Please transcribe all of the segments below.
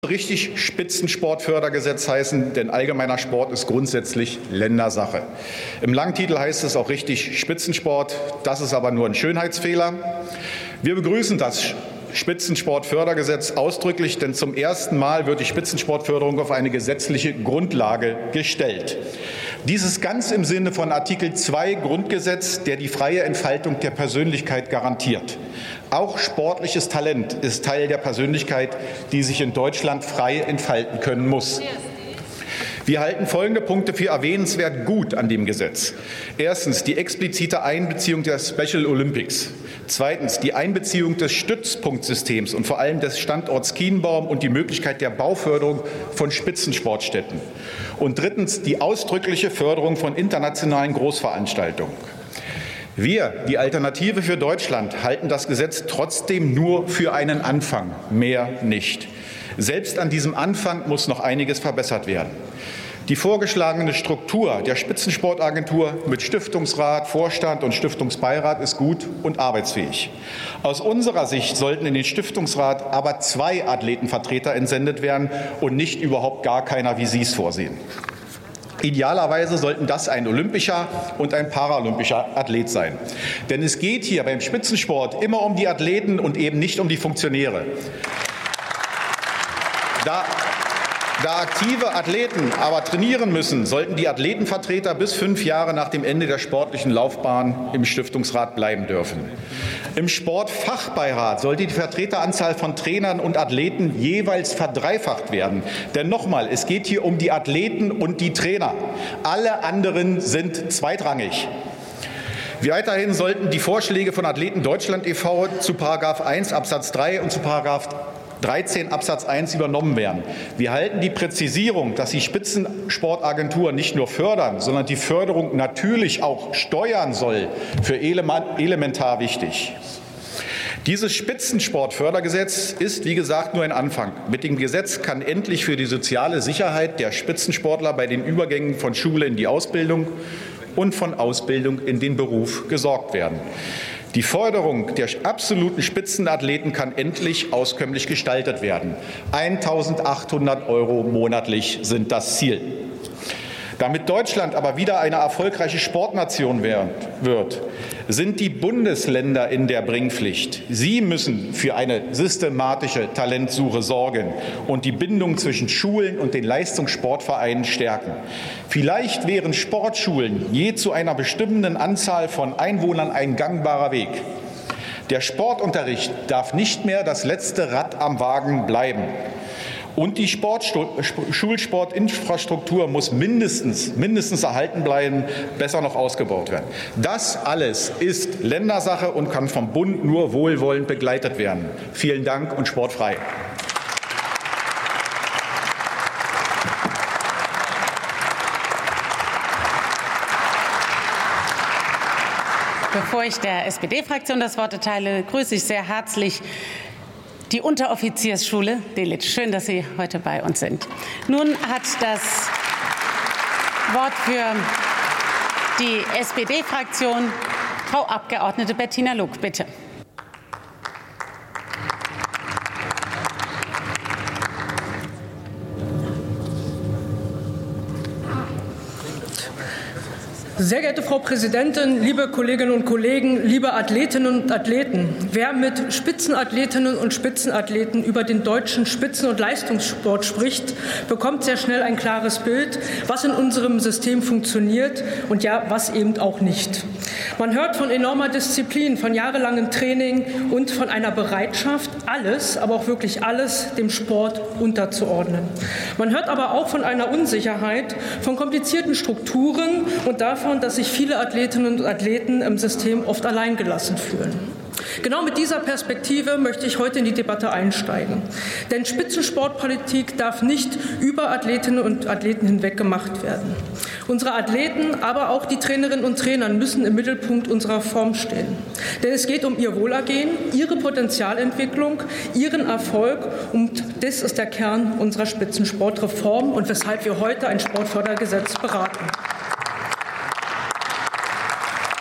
richtig Spitzensportfördergesetz heißen, denn allgemeiner Sport ist grundsätzlich Ländersache. Im Langtitel heißt es auch richtig Spitzensport. Das ist aber nur ein Schönheitsfehler. Wir begrüßen das Spitzensportfördergesetz ausdrücklich, denn zum ersten Mal wird die Spitzensportförderung auf eine gesetzliche Grundlage gestellt. Dies ist ganz im Sinne von Artikel 2 Grundgesetz, der die freie Entfaltung der Persönlichkeit garantiert. Auch sportliches Talent ist Teil der Persönlichkeit, die sich in Deutschland frei entfalten können muss. Wir halten folgende Punkte für erwähnenswert gut an dem Gesetz. Erstens die explizite Einbeziehung der Special Olympics. Zweitens die Einbeziehung des Stützpunktsystems und vor allem des Standorts Kienbaum und die Möglichkeit der Bauförderung von Spitzensportstätten. Und drittens die ausdrückliche Förderung von internationalen Großveranstaltungen. Wir, die Alternative für Deutschland, halten das Gesetz trotzdem nur für einen Anfang, mehr nicht. Selbst an diesem Anfang muss noch einiges verbessert werden. Die vorgeschlagene Struktur der Spitzensportagentur mit Stiftungsrat, Vorstand und Stiftungsbeirat ist gut und arbeitsfähig. Aus unserer Sicht sollten in den Stiftungsrat aber 2 Athletenvertreter entsendet werden und nicht überhaupt gar keiner, wie Sie es vorsehen. Idealerweise sollten das ein olympischer und ein paralympischer Athlet sein. Denn es geht hier beim Spitzensport immer um die Athleten und eben nicht um die Funktionäre. Da aktive Athleten aber trainieren müssen, sollten die Athletenvertreter bis 5 Jahre nach dem Ende der sportlichen Laufbahn im Stiftungsrat bleiben dürfen. Im Sportfachbeirat sollte die Vertreteranzahl von Trainern und Athleten jeweils verdreifacht werden. Denn nochmal, es geht hier um die Athleten und die Trainer. Alle anderen sind zweitrangig. Weiterhin sollten die Vorschläge von Athleten Deutschland e.V. zu § 1 Absatz 3 und zu § 13 Absatz 1 übernommen werden. Wir halten die Präzisierung, dass die Spitzensportagentur nicht nur fördern, sondern die Förderung natürlich auch steuern soll, für elementar wichtig. Dieses Spitzensportfördergesetz ist, wie gesagt, nur ein Anfang. Mit dem Gesetz kann endlich für die soziale Sicherheit der Spitzensportler bei den Übergängen von Schule in die Ausbildung und von Ausbildung in den Beruf gesorgt werden. Die Förderung der absoluten Spitzenathleten kann endlich auskömmlich gestaltet werden. 1.800 € monatlich sind das Ziel. Damit Deutschland aber wieder eine erfolgreiche Sportnation wird, sind die Bundesländer in der Bringpflicht. Sie müssen für eine systematische Talentsuche sorgen und die Bindung zwischen Schulen und den Leistungssportvereinen stärken. Vielleicht wären Sportschulen je zu einer bestimmenden Anzahl von Einwohnern ein gangbarer Weg. Der Sportunterricht darf nicht mehr das letzte Rad am Wagen bleiben. Und die Schulsportinfrastruktur muss mindestens erhalten bleiben, besser noch ausgebaut werden. Das alles ist Ländersache und kann vom Bund nur wohlwollend begleitet werden. Vielen Dank und sportfrei. Bevor ich der SPD-Fraktion das Wort erteile, grüße ich sehr herzlich die Unteroffiziersschule Delitzsch. Schön, dass Sie heute bei uns sind. Nun hat das Wort für die SPD-Fraktion Frau Abgeordnete Bettina Luck. Bitte. Sehr geehrte Frau Präsidentin, liebe Kolleginnen und Kollegen, liebe Athletinnen und Athleten! Wer mit Spitzenathletinnen und Spitzenathleten über den deutschen Spitzen- und Leistungssport spricht, bekommt sehr schnell ein klares Bild, was in unserem System funktioniert und ja, was eben auch nicht. Man hört von enormer Disziplin, von jahrelangem Training und von einer Bereitschaft, alles, aber auch wirklich alles, dem Sport unterzuordnen. Man hört aber auch von einer Unsicherheit, von komplizierten Strukturen und davon, dass sich viele Athletinnen und Athleten im System oft alleingelassen fühlen. Genau mit dieser Perspektive möchte ich heute in die Debatte einsteigen. Denn Spitzensportpolitik darf nicht über Athletinnen und Athleten hinweg gemacht werden. Unsere Athleten, aber auch die Trainerinnen und Trainer müssen im Mittelpunkt unserer Form stehen. Denn es geht um ihr Wohlergehen, ihre Potenzialentwicklung, ihren Erfolg und das ist der Kern unserer Spitzensportreform und weshalb wir heute ein Sportfördergesetz beraten.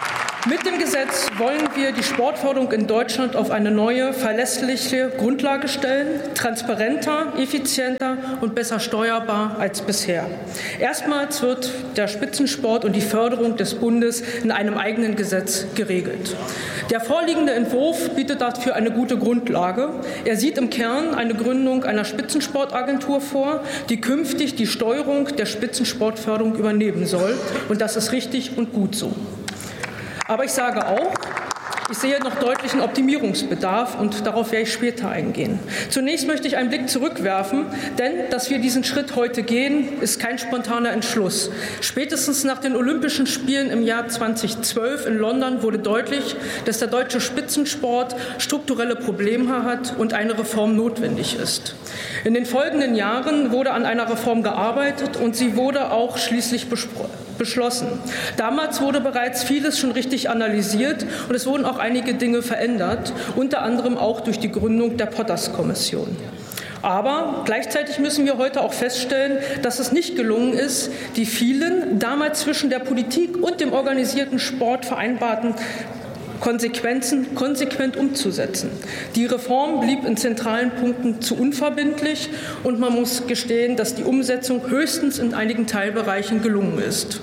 Mit dem Gesetz wollen wir die Sportförderung in Deutschland auf eine neue, verlässliche Grundlage stellen, transparenter, effizienter und besser steuerbar als bisher. Erstmals wird der Spitzensport und die Förderung des Bundes in einem eigenen Gesetz geregelt. Der vorliegende Entwurf bietet dafür eine gute Grundlage. Er sieht im Kern eine Gründung einer Spitzensportagentur vor, die künftig die Steuerung der Spitzensportförderung übernehmen soll. Und das ist richtig und gut so. Aber ich sage auch, ich sehe noch deutlichen Optimierungsbedarf und darauf werde ich später eingehen. Zunächst möchte ich einen Blick zurückwerfen, denn dass wir diesen Schritt heute gehen, ist kein spontaner Entschluss. Spätestens nach den Olympischen Spielen im Jahr 2012 in London wurde deutlich, dass der deutsche Spitzensport strukturelle Probleme hat und eine Reform notwendig ist. In den folgenden Jahren wurde an einer Reform gearbeitet und sie wurde auch schließlich beschlossen. Damals wurde bereits vieles schon richtig analysiert und es wurden auch einige Dinge verändert, unter anderem auch durch die Gründung der Potters-Kommission. Aber gleichzeitig müssen wir heute auch feststellen, dass es nicht gelungen ist, die vielen damals zwischen der Politik und dem organisierten Sport vereinbarten Konsequenzen konsequent umzusetzen. Die Reform blieb in zentralen Punkten zu unverbindlich und man muss gestehen, dass die Umsetzung höchstens in einigen Teilbereichen gelungen ist.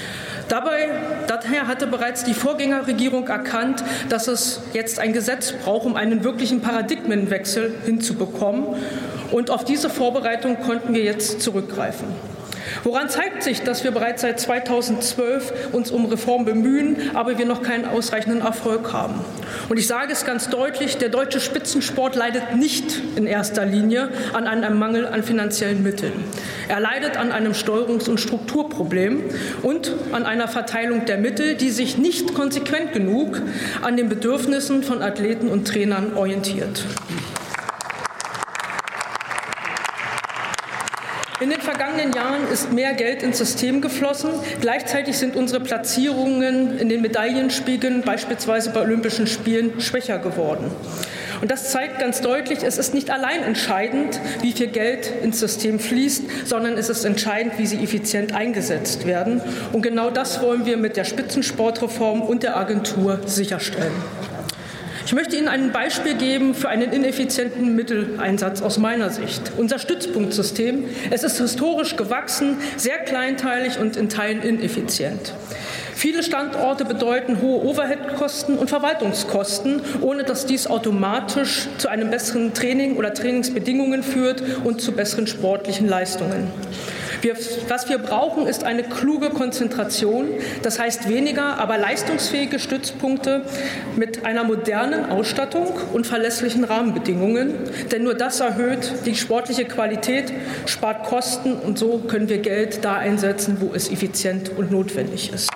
Daher hatte bereits die Vorgängerregierung erkannt, dass es jetzt ein Gesetz braucht, um einen wirklichen Paradigmenwechsel hinzubekommen. Und auf diese Vorbereitung konnten wir jetzt zurückgreifen. Woran zeigt sich, dass wir bereits seit 2012 uns um Reform bemühen, aber wir noch keinen ausreichenden Erfolg haben? Und ich sage es ganz deutlich, der deutsche Spitzensport leidet nicht in erster Linie an einem Mangel an finanziellen Mitteln. Er leidet an einem Steuerungs- und Strukturproblem und an einer Verteilung der Mittel, die sich nicht konsequent genug an den Bedürfnissen von Athleten und Trainern orientiert. In den vergangenen Jahren ist mehr Geld ins System geflossen. Gleichzeitig sind unsere Platzierungen in den Medaillenspiegeln, beispielsweise bei Olympischen Spielen, schwächer geworden. Und das zeigt ganz deutlich, es ist nicht allein entscheidend, wie viel Geld ins System fließt, sondern es ist entscheidend, wie sie effizient eingesetzt werden. Und genau das wollen wir mit der Spitzensportreform und der Agentur sicherstellen. Ich möchte Ihnen ein Beispiel geben für einen ineffizienten Mitteleinsatz aus meiner Sicht. Unser Stützpunktsystem, es ist historisch gewachsen, sehr kleinteilig und in Teilen ineffizient. Viele Standorte bedeuten hohe Overheadkosten und Verwaltungskosten, ohne dass dies automatisch zu einem besseren Training oder Trainingsbedingungen führt und zu besseren sportlichen Leistungen. Was wir brauchen, ist eine kluge Konzentration, das heißt weniger, aber leistungsfähige Stützpunkte mit einer modernen Ausstattung und verlässlichen Rahmenbedingungen. Denn nur das erhöht die sportliche Qualität, spart Kosten und so können wir Geld da einsetzen, wo es effizient und notwendig ist.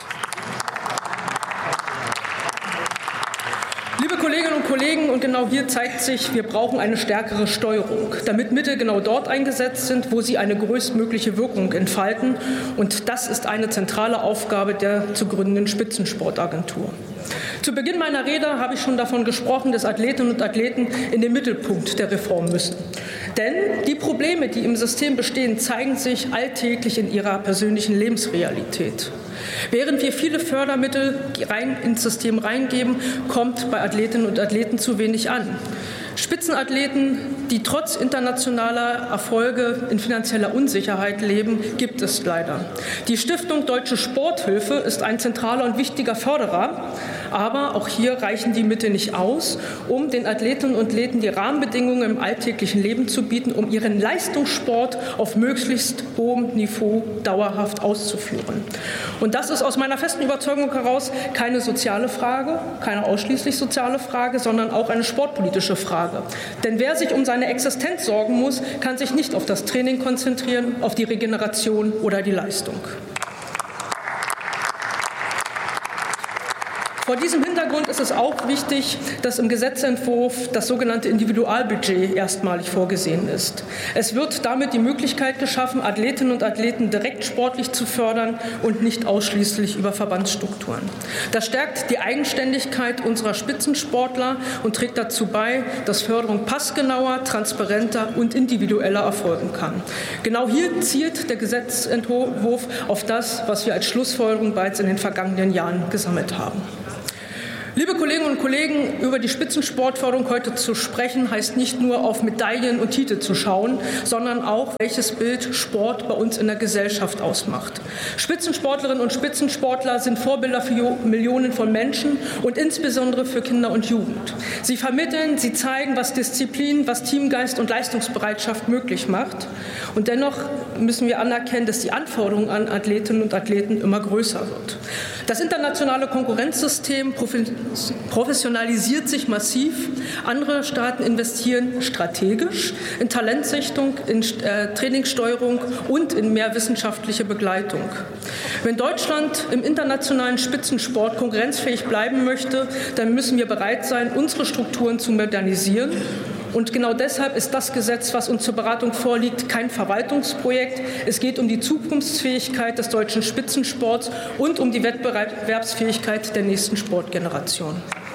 Liebe Kolleginnen und Kollegen, und genau hier zeigt sich, wir brauchen eine stärkere Steuerung, damit Mittel genau dort eingesetzt sind, wo sie eine größtmögliche Wirkung entfalten. Und das ist eine zentrale Aufgabe der zu gründenden Spitzensportagentur. Zu Beginn meiner Rede habe ich schon davon gesprochen, dass Athletinnen und Athleten in den Mittelpunkt der Reform müssen. Denn die Probleme, die im System bestehen, zeigen sich alltäglich in ihrer persönlichen Lebensrealität. Während wir viele Fördermittel ins System reingeben, kommt bei Athletinnen und Athleten zu wenig an. Spitzenathleten, die trotz internationaler Erfolge in finanzieller Unsicherheit leben, gibt es leider. Die Stiftung Deutsche Sporthilfe ist ein zentraler und wichtiger Förderer, aber auch hier reichen die Mittel nicht aus, um den Athletinnen und Athleten die Rahmenbedingungen im alltäglichen Leben zu bieten, um ihren Leistungssport auf möglichst hohem Niveau dauerhaft auszuführen. Und das ist aus meiner festen Überzeugung heraus keine soziale Frage, keine ausschließlich soziale Frage, sondern auch eine sportpolitische Frage. Denn wer sich um seine Existenz sorgen muss, kann sich nicht auf das Training konzentrieren, auf die Regeneration oder die Leistung. Vor diesem Hintergrund ist es auch wichtig, dass im Gesetzentwurf das sogenannte Individualbudget erstmalig vorgesehen ist. Es wird damit die Möglichkeit geschaffen, Athletinnen und Athleten direkt sportlich zu fördern und nicht ausschließlich über Verbandsstrukturen. Das stärkt die Eigenständigkeit unserer Spitzensportler und trägt dazu bei, dass Förderung passgenauer, transparenter und individueller erfolgen kann. Genau hier zielt der Gesetzentwurf auf das, was wir als Schlussfolgerung bereits in den vergangenen Jahren gesammelt haben. Kollegen, über die Spitzensportförderung heute zu sprechen, heißt nicht nur auf Medaillen und Titel zu schauen, sondern auch, welches Bild Sport bei uns in der Gesellschaft ausmacht. Spitzensportlerinnen und Spitzensportler sind Vorbilder für Millionen von Menschen und insbesondere für Kinder und Jugend. Sie vermitteln, sie zeigen, was Disziplin, was Teamgeist und Leistungsbereitschaft möglich macht. Und dennoch müssen wir anerkennen, dass die Anforderung an Athletinnen und Athleten immer größer wird. Das internationale Konkurrenzsystem professionalisiert sich massiv. Andere Staaten investieren strategisch in Talentsichtung, in Trainingssteuerung und in mehr wissenschaftliche Begleitung. Wenn Deutschland im internationalen Spitzensport konkurrenzfähig bleiben möchte, dann müssen wir bereit sein, unsere Strukturen zu modernisieren. Und genau deshalb ist das Gesetz, was uns zur Beratung vorliegt, kein Verwaltungsprojekt. Es geht um die Zukunftsfähigkeit des deutschen Spitzensports und um die Wettbewerbsfähigkeit der nächsten Sportgeneration.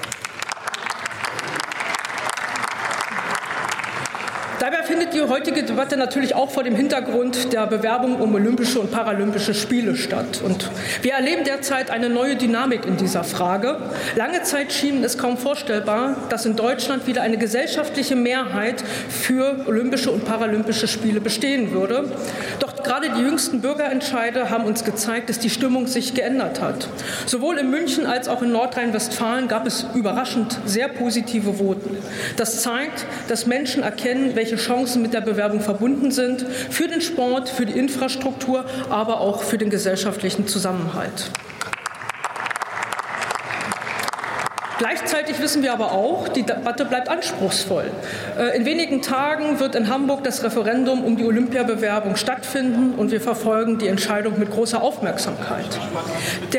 Dabei findet die heutige Debatte natürlich auch vor dem Hintergrund der Bewerbung um Olympische und Paralympische Spiele statt. Und wir erleben derzeit eine neue Dynamik in dieser Frage. Lange Zeit schien es kaum vorstellbar, dass in Deutschland wieder eine gesellschaftliche Mehrheit für Olympische und Paralympische Spiele bestehen würde. Doch gerade die jüngsten Bürgerentscheide haben uns gezeigt, dass die Stimmung sich geändert hat. Sowohl in München als auch in Nordrhein-Westfalen gab es überraschend sehr positive Voten. Das zeigt, dass Menschen erkennen, welche Chancen mit der Bewerbung verbunden sind, für den Sport, für die Infrastruktur, aber auch für den gesellschaftlichen Zusammenhalt. Gleichzeitig wissen wir aber auch, die Debatte bleibt anspruchsvoll. In wenigen Tagen wird in Hamburg das Referendum um die Olympiabewerbung stattfinden und wir verfolgen die Entscheidung mit großer Aufmerksamkeit. Der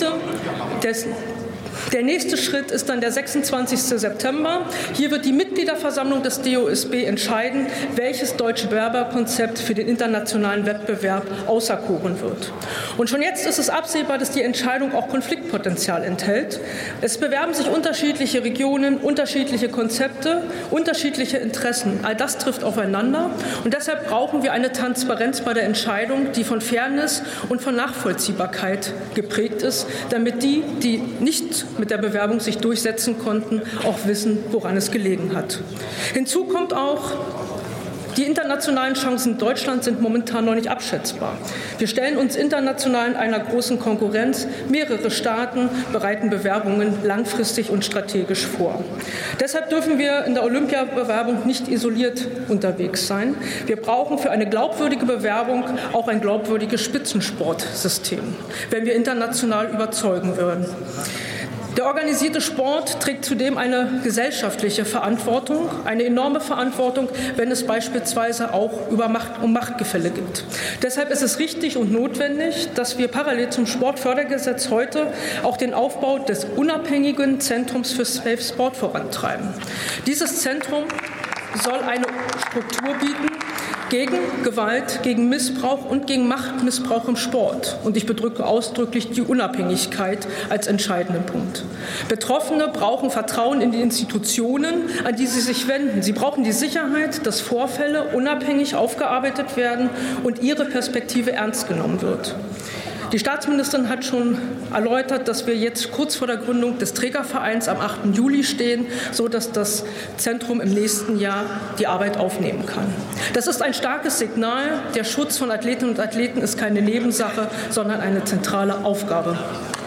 nächste Schritt ist dann der 26. September. Hier wird die Mitgliederversammlung des DOSB entscheiden, welches deutsche Bewerberkonzept für den internationalen Wettbewerb auserkoren wird. Und schon jetzt ist es absehbar, dass die Entscheidung auch Konfliktpotenzial enthält. Es bewerben sich unterschiedliche Regionen, unterschiedliche Konzepte, unterschiedliche Interessen. All das trifft aufeinander. Und deshalb brauchen wir eine Transparenz bei der Entscheidung, die von Fairness und von Nachvollziehbarkeit geprägt ist, damit die nicht mit der Bewerbung sich durchsetzen konnten, auch wissen, woran es gelegen hat. Hinzu kommt auch, die internationalen Chancen Deutschlands sind momentan noch nicht abschätzbar. Wir stellen uns international in einer großen Konkurrenz. Mehrere Staaten bereiten Bewerbungen langfristig und strategisch vor. Deshalb dürfen wir in der Olympiabewerbung nicht isoliert unterwegs sein. Wir brauchen für eine glaubwürdige Bewerbung auch ein glaubwürdiges Spitzensportsystem, wenn wir international überzeugen würden. Der organisierte Sport trägt zudem eine gesellschaftliche Verantwortung, eine enorme Verantwortung, wenn es beispielsweise auch um Machtgefälle geht. Deshalb ist es richtig und notwendig, dass wir parallel zum Sportfördergesetz heute auch den Aufbau des unabhängigen Zentrums für Safe Sport vorantreiben. Dieses Zentrum soll eine Struktur bieten gegen Gewalt, gegen Missbrauch und gegen Machtmissbrauch im Sport. Und ich bedrücke ausdrücklich die Unabhängigkeit als entscheidenden Punkt. Betroffene brauchen Vertrauen in die Institutionen, an die sie sich wenden. Sie brauchen die Sicherheit, dass Vorfälle unabhängig aufgearbeitet werden und ihre Perspektive ernst genommen wird. Die Staatsministerin hat schon erläutert, dass wir jetzt kurz vor der Gründung des Trägervereins am 8. Juli stehen, sodass das Zentrum im nächsten Jahr die Arbeit aufnehmen kann. Das ist ein starkes Signal. Der Schutz von Athletinnen und Athleten ist keine Nebensache, sondern eine zentrale Aufgabe.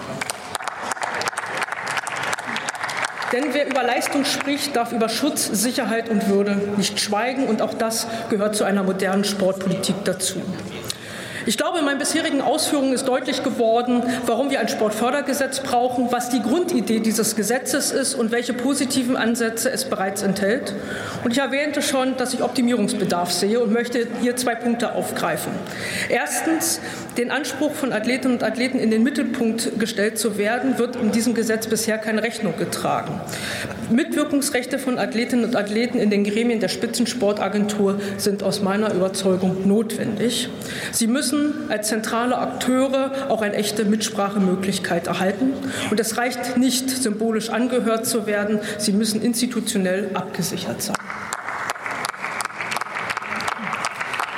Denn wer über Leistung spricht, darf über Schutz, Sicherheit und Würde nicht schweigen. Und auch das gehört zu einer modernen Sportpolitik dazu. Ich glaube, in meinen bisherigen Ausführungen ist deutlich geworden, warum wir ein Sportfördergesetz brauchen, was die Grundidee dieses Gesetzes ist und welche positiven Ansätze es bereits enthält. Und ich erwähnte schon, dass ich Optimierungsbedarf sehe und möchte hier 2 Punkte aufgreifen. Erstens, den Anspruch von Athletinnen und Athleten in den Mittelpunkt gestellt zu werden, wird in diesem Gesetz bisher keine Rechnung getragen. Mitwirkungsrechte von Athletinnen und Athleten in den Gremien der Spitzensportagentur sind aus meiner Überzeugung notwendig. Sie müssen als zentrale Akteure auch eine echte Mitsprachemöglichkeit erhalten. Und es reicht nicht, symbolisch angehört zu werden. Sie müssen institutionell abgesichert sein.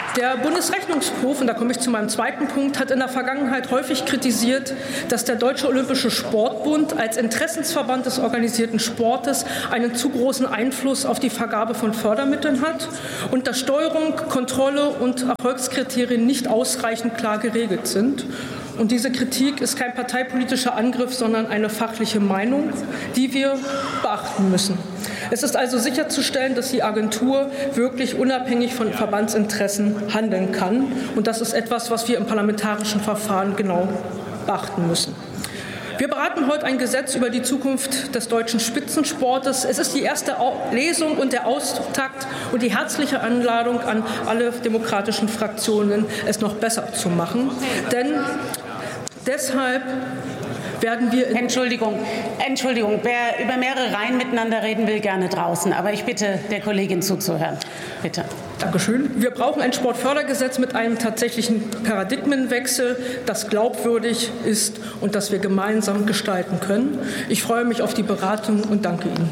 Der Bundesrechnungshof, und da komme ich zu meinem zweiten Punkt, hat in der Vergangenheit häufig kritisiert, dass der Deutsche Olympische Sportbund als Interessensverband des organisierten Sportes einen zu großen Einfluss auf die Vergabe von Fördermitteln hat und dass Steuerung, Kontrolle und Erfolgskriterien nicht ausreichend klar geregelt sind. Und diese Kritik ist kein parteipolitischer Angriff, sondern eine fachliche Meinung, die wir beachten müssen. Es ist also sicherzustellen, dass die Agentur wirklich unabhängig von Verbandsinteressen handeln kann. Und das ist etwas, was wir im parlamentarischen Verfahren genau beachten müssen. Wir beraten heute ein Gesetz über die Zukunft des deutschen Spitzensportes. Es ist die erste Lesung und der Auftakt und die herzliche Einladung an alle demokratischen Fraktionen, es noch besser zu machen. Denn deshalb werden wir... Entschuldigung, wer über mehrere Reihen miteinander reden will, gerne draußen. Aber ich bitte der Kollegin zuzuhören. Bitte. Dankeschön. Wir brauchen ein Sportfördergesetz mit einem tatsächlichen Paradigmenwechsel, das glaubwürdig ist und das wir gemeinsam gestalten können. Ich freue mich auf die Beratung und danke Ihnen.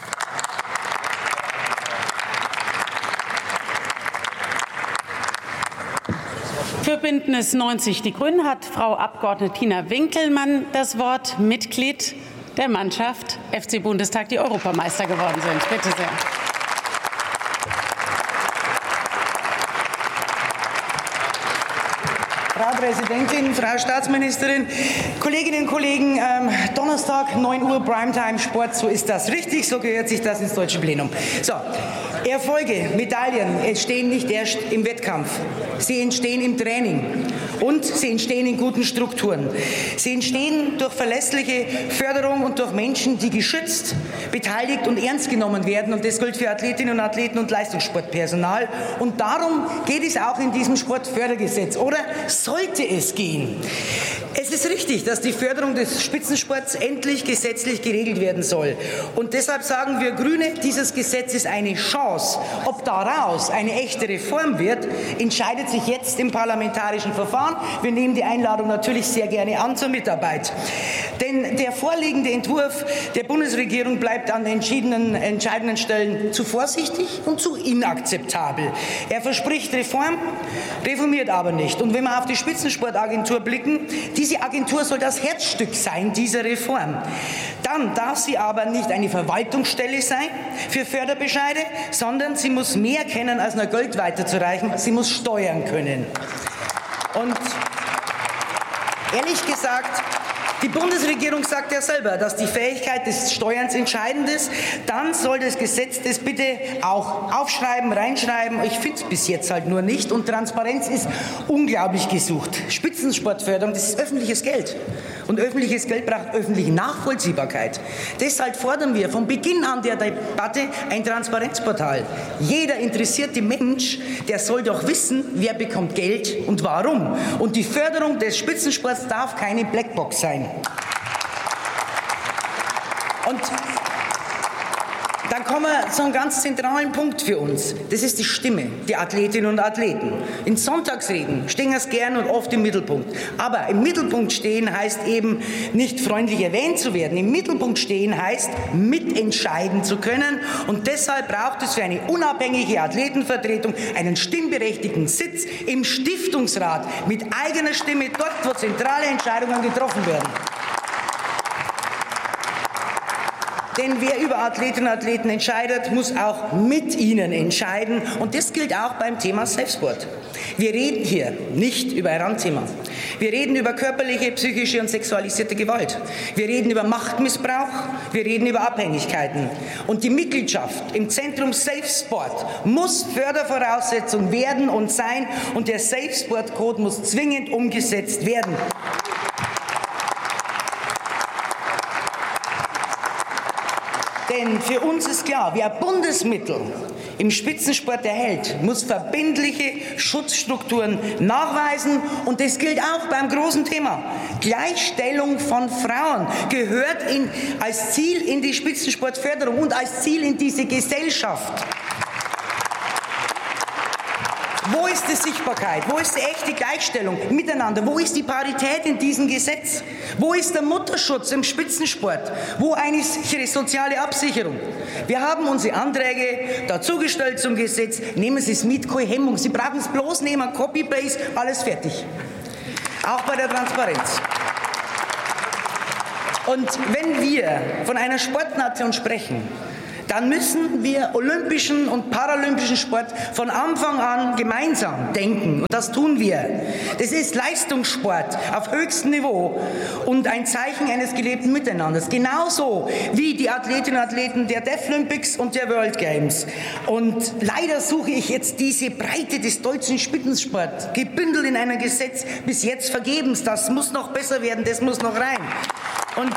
Für Bündnis 90 Die Grünen hat Frau Abgeordnete Tina Winkelmann das Wort, Mitglied der Mannschaft FC Bundestag, die Europameister geworden sind. Bitte sehr. Frau Präsidentin, Frau Staatsministerin, Kolleginnen und Kollegen, Donnerstag, 9 Uhr, Primetime Sport, so ist das richtig, so gehört sich das ins deutsche Plenum. So, Erfolge, Medaillen entstehen nicht erst im Wettkampf, sie entstehen im Training und sie entstehen in guten Strukturen. Sie entstehen durch verlässliche Förderung und durch Menschen, die geschützt, beteiligt und ernst genommen werden, und das gilt für Athletinnen und Athleten und Leistungssportpersonal, und darum geht es auch in diesem Sportfördergesetz, oder sollte es gehen. Es ist richtig, dass die Förderung des Spitzensports endlich gesetzlich geregelt werden soll. Und deshalb sagen wir Grüne, dieses Gesetz ist eine Chance. Ob daraus eine echte Reform wird, entscheidet sich jetzt im parlamentarischen Verfahren. Wir nehmen die Einladung natürlich sehr gerne an zur Mitarbeit. Denn der vorliegende Entwurf der Bundesregierung bleibt an entscheidenden Stellen zu vorsichtig und zu inakzeptabel. Er verspricht Reform, reformiert aber nicht. Und wenn wir auf die Spitzensportagentur blicken, diese Agentur soll das Herzstück sein dieser Reform. Dann darf sie aber nicht eine Verwaltungsstelle sein für Förderbescheide, sondern sie muss mehr kennen, als nur Geld weiterzureichen. Sie muss steuern können. Und ehrlich gesagt, die Bundesregierung sagt ja selber, dass die Fähigkeit des Steuerns entscheidend ist. Dann soll das Gesetz das bitte auch aufschreiben, reinschreiben. Ich finde es bis jetzt halt nur nicht. Und Transparenz ist unglaublich gesucht. Spitzensportförderung, das ist öffentliches Geld. Und öffentliches Geld braucht öffentliche Nachvollziehbarkeit. Deshalb fordern wir von Beginn an der Debatte ein Transparenzportal. Jeder interessierte Mensch, der soll doch wissen, wer bekommt Geld und warum. Und die Förderung des Spitzensports darf keine Blackbox sein. Und dann kommen wir zu einem ganz zentralen Punkt für uns. Das ist die Stimme der Athletinnen und Athleten. In Sonntagsreden stehen es gern und oft im Mittelpunkt. Aber im Mittelpunkt stehen heißt eben nicht freundlich erwähnt zu werden. Im Mittelpunkt stehen heißt mitentscheiden zu können. Und deshalb braucht es für eine unabhängige Athletenvertretung einen stimmberechtigten Sitz im Stiftungsrat mit eigener Stimme dort, wo zentrale Entscheidungen getroffen werden. Denn wer über Athletinnen und Athleten entscheidet, muss auch mit ihnen entscheiden. Und das gilt auch beim Thema Selbstsport. Wir reden hier nicht über ein Randthema. Wir reden über körperliche, psychische und sexualisierte Gewalt. Wir reden über Machtmissbrauch. Wir reden über Abhängigkeiten. Und die Mitgliedschaft im Zentrum Safe Sport muss Fördervoraussetzung werden und sein. Und der Safe Sport Code muss zwingend umgesetzt werden. Denn für uns ist klar, wer Bundesmittel im Spitzensport erhält, muss verbindliche Schutzstrukturen nachweisen. Und das gilt auch beim großen Thema. Gleichstellung von Frauen gehört als Ziel in die Spitzensportförderung und als Ziel in diese Gesellschaft. Wo ist die Sichtbarkeit? Wo ist die echte Gleichstellung miteinander? Wo ist die Parität in diesem Gesetz? Wo ist der Mutterschutz im Spitzensport? Wo eine sichere soziale Absicherung? Wir haben unsere Anträge dazugestellt zum Gesetz. Nehmen Sie es mit, keine Hemmung. Sie brauchen es bloß nehmen, Copy-Paste, alles fertig. Auch bei der Transparenz. Und wenn wir von einer Sportnation sprechen, dann müssen wir olympischen und paralympischen Sport von Anfang an gemeinsam denken. Und das tun wir. Das ist Leistungssport auf höchstem Niveau und ein Zeichen eines gelebten Miteinanders. Genauso wie die Athletinnen und Athleten der Deaflympics und der World Games. Und leider suche ich jetzt diese Breite des deutschen Spitzensports, gebündelt in einem Gesetz, bis jetzt vergebens. Das muss noch besser werden, das muss noch rein. Und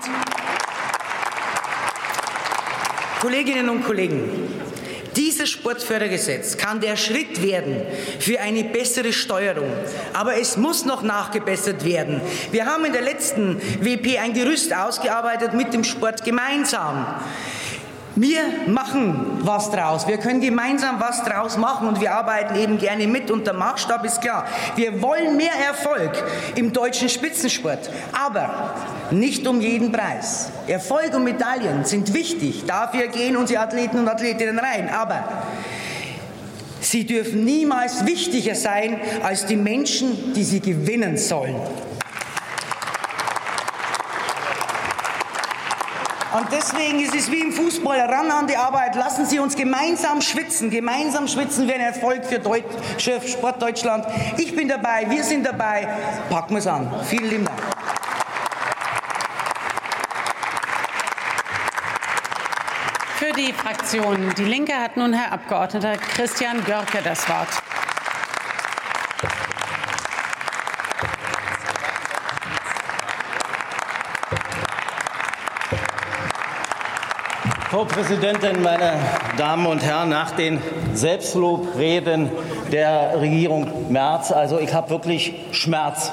Kolleginnen und Kollegen, dieses Sportfördergesetz kann der Schritt werden für eine bessere Steuerung. Aber es muss noch nachgebessert werden. Wir haben in der letzten WP ein Gerüst ausgearbeitet mit dem Sport gemeinsam. Wir machen was draus. Wir können gemeinsam was draus machen und wir arbeiten eben gerne mit. Und der Maßstab ist klar. Wir wollen mehr Erfolg im deutschen Spitzensport, aber nicht um jeden Preis. Erfolg und Medaillen sind wichtig. Dafür gehen unsere Athleten und Athletinnen rein. Aber sie dürfen niemals wichtiger sein als die Menschen, die sie gewinnen sollen. Und deswegen ist es wie im Fußball, ran an die Arbeit, lassen Sie uns gemeinsam schwitzen für einen Erfolg für Sport Deutschland. Ich bin dabei, wir sind dabei, packen wir es an. Vielen lieben Dank. Für die Fraktion Die Linke hat nun Herr Abgeordneter Christian Görke das Wort. Frau Präsidentin, meine Damen und Herren! Nach den Selbstlobreden der Regierung Merz, also ich habe wirklich Schmerz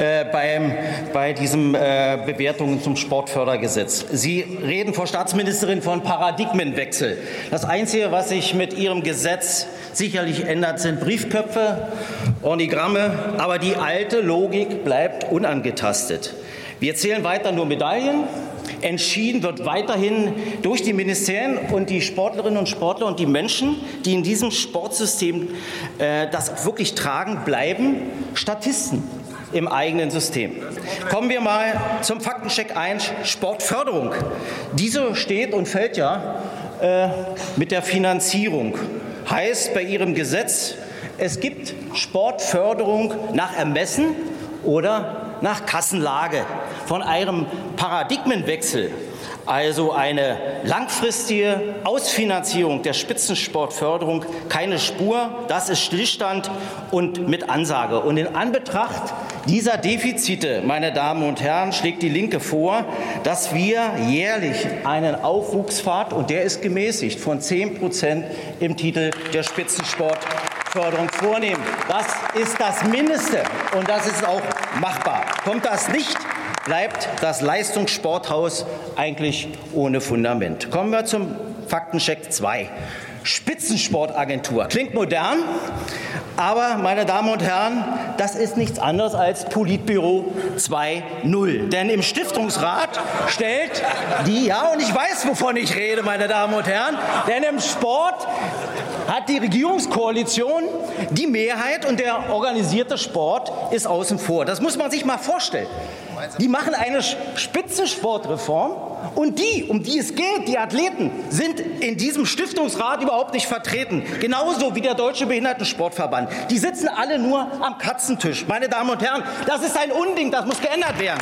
bei diesen Bewertungen zum Sportfördergesetz. Sie reden, Frau Staatsministerin, von Paradigmenwechsel. Das Einzige, was sich mit Ihrem Gesetz sicherlich ändert, sind Briefköpfe, Organigramme, aber die alte Logik bleibt unangetastet. Wir zählen weiter nur Medaillen. Entschieden wird weiterhin durch die Ministerien und die Sportlerinnen und Sportler und die Menschen, die in diesem Sportsystem das wirklich tragen, bleiben Statisten im eigenen System. Kommen wir mal zum Faktencheck 1, Sportförderung. Diese steht und fällt ja mit der Finanzierung. Heißt bei Ihrem Gesetz, es gibt Sportförderung nach Ermessen oder nach Kassenlage. Von einem Paradigmenwechsel, also eine langfristige Ausfinanzierung der Spitzensportförderung, keine Spur. Das ist Stillstand und mit Ansage. Und in Anbetracht dieser Defizite, meine Damen und Herren, schlägt die Linke vor, dass wir jährlich einen Aufwuchspfad, und der ist gemäßigt, von 10% im Titel der Spitzensportförderung vornehmen. Das ist das Mindeste und das ist auch machbar. Kommt das nicht, bleibt das Leistungssporthaus eigentlich ohne Fundament. Kommen wir zum Faktencheck 2. Spitzensportagentur. Klingt modern, aber, meine Damen und Herren, das ist nichts anderes als Politbüro 2.0. Denn im Stiftungsrat stellt die, ja, und ich weiß, wovon ich rede, meine Damen und Herren, denn im Sport hat die Regierungskoalition die Mehrheit und der organisierte Sport ist außen vor. Das muss man sich mal vorstellen. Die machen eine Spitzensportreform und die, um die es geht, die Athleten, sind in diesem Stiftungsrat überhaupt nicht vertreten. Genauso wie der Deutsche Behindertensportverband. Die sitzen alle nur am Katzentisch. Meine Damen und Herren, das ist ein Unding, das muss geändert werden.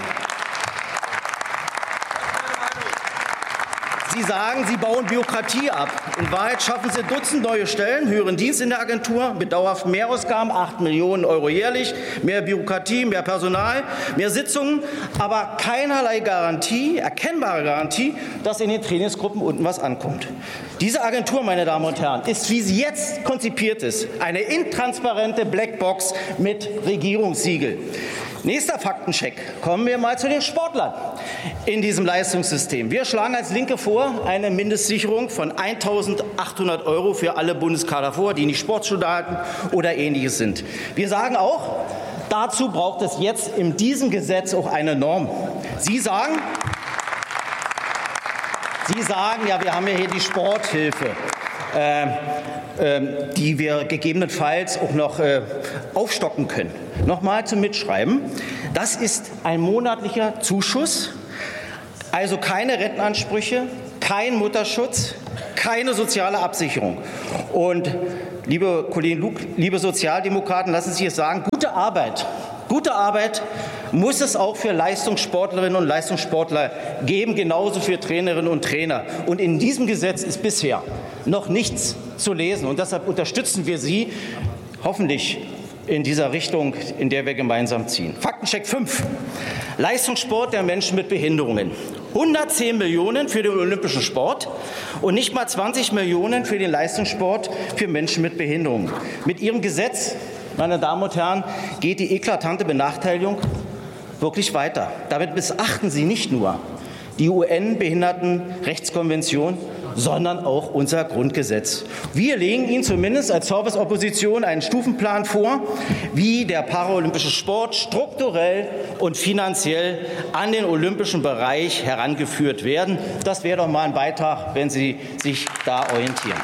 Sie sagen, Sie bauen Bürokratie ab. In Wahrheit schaffen Sie Dutzend neue Stellen, höheren Dienst in der Agentur, mit dauerhaften Mehrausgaben, 8 Millionen Euro jährlich, mehr Bürokratie, mehr Personal, mehr Sitzungen, aber keinerlei Garantie, erkennbare Garantie, dass in den Trainingsgruppen unten was ankommt. Diese Agentur, meine Damen und Herren, ist, wie sie jetzt konzipiert ist, eine intransparente Blackbox mit Regierungssiegel. Nächster Faktencheck. Kommen wir mal zu den Sportlern in diesem Leistungssystem. Wir schlagen als Linke vor, eine Mindestsicherung von 1.800 € für alle Bundeskader vor, die nicht Sportsoldaten oder Ähnliches sind. Wir sagen auch, dazu braucht es jetzt in diesem Gesetz auch eine Norm. Sie sagen, ja, wir haben ja hier die Sporthilfe, die wir gegebenenfalls auch noch aufstocken können. Nochmal zum Mitschreiben. Das ist ein monatlicher Zuschuss, also keine Rentenansprüche, kein Mutterschutz, keine soziale Absicherung. Und liebe Kollegen, liebe Sozialdemokraten, lassen Sie es sagen, gute Arbeit muss es auch für Leistungssportlerinnen und Leistungssportler geben, genauso für Trainerinnen und Trainer. Und in diesem Gesetz ist bisher noch nichts zu lesen. Und deshalb unterstützen wir Sie hoffentlich in dieser Richtung, in der wir gemeinsam ziehen. Faktencheck 5. Leistungssport der Menschen mit Behinderungen. 110 Millionen für den olympischen Sport und nicht mal 20 Millionen für den Leistungssport für Menschen mit Behinderungen. Mit Ihrem Gesetz, meine Damen und Herren, geht die eklatante Benachteiligung wirklich weiter. Damit missachten Sie nicht nur die UN-Behindertenrechtskonvention, sondern auch unser Grundgesetz. Wir legen Ihnen zumindest als Serviceopposition einen Stufenplan vor, wie der paralympische Sport strukturell und finanziell an den olympischen Bereich herangeführt werden. Das wäre doch mal ein Beitrag, wenn Sie sich da orientieren.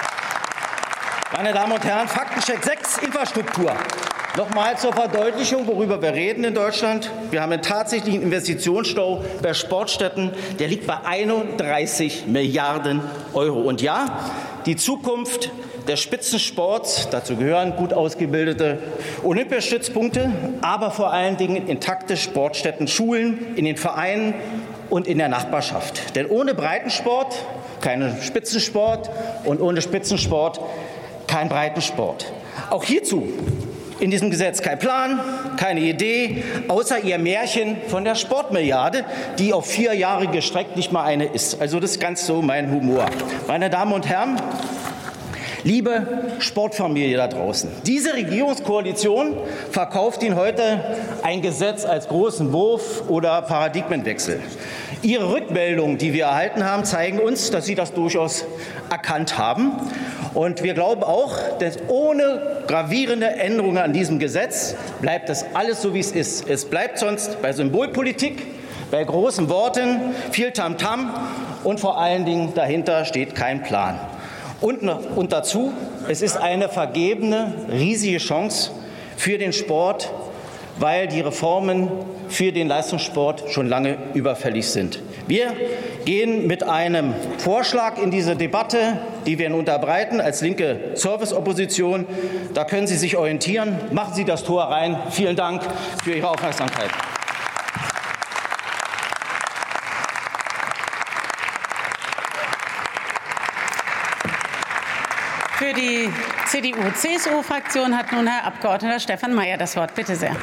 Meine Damen und Herren, Faktencheck 6, Infrastruktur. Nochmal zur Verdeutlichung, worüber wir reden in Deutschland. Wir haben einen tatsächlichen Investitionsstau bei Sportstätten, der liegt bei 31 Milliarden €. Und ja, die Zukunft des Spitzensports, dazu gehören gut ausgebildete Olympiastützpunkte, aber vor allen Dingen intakte Sportstätten, Schulen, in den Vereinen und in der Nachbarschaft. Denn ohne Breitensport kein Spitzensport und ohne Spitzensport kein Breitensport. Auch hierzu in diesem Gesetz kein Plan, keine Idee, außer Ihr Märchen von der Sportmilliarde, die auf 4 Jahre gestreckt nicht mal eine ist. Also das ist ganz so mein Humor. Meine Damen und Herren, liebe Sportfamilie da draußen, diese Regierungskoalition verkauft Ihnen heute ein Gesetz als großen Wurf oder Paradigmenwechsel. Ihre Rückmeldungen, die wir erhalten haben, zeigen uns, dass Sie das durchaus erkannt haben. Und wir glauben auch, dass ohne gravierende Änderungen an diesem Gesetz bleibt das alles so, wie es ist. Es bleibt sonst bei Symbolpolitik, bei großen Worten, viel Tamtam und vor allen Dingen dahinter steht kein Plan. Und dazu, es ist eine vergebene, riesige Chance für den Sport, weil die Reformen für den Leistungssport schon lange überfällig sind. Wir gehen mit einem Vorschlag in diese Debatte, die wir Ihnen unterbreiten als linke Serviceopposition. Da können Sie sich orientieren. Machen Sie das Tor rein. Vielen Dank für Ihre Aufmerksamkeit. Für die CDU-CSU-Fraktion hat nun Herr Abgeordneter Stefan Mayer das Wort. Bitte sehr.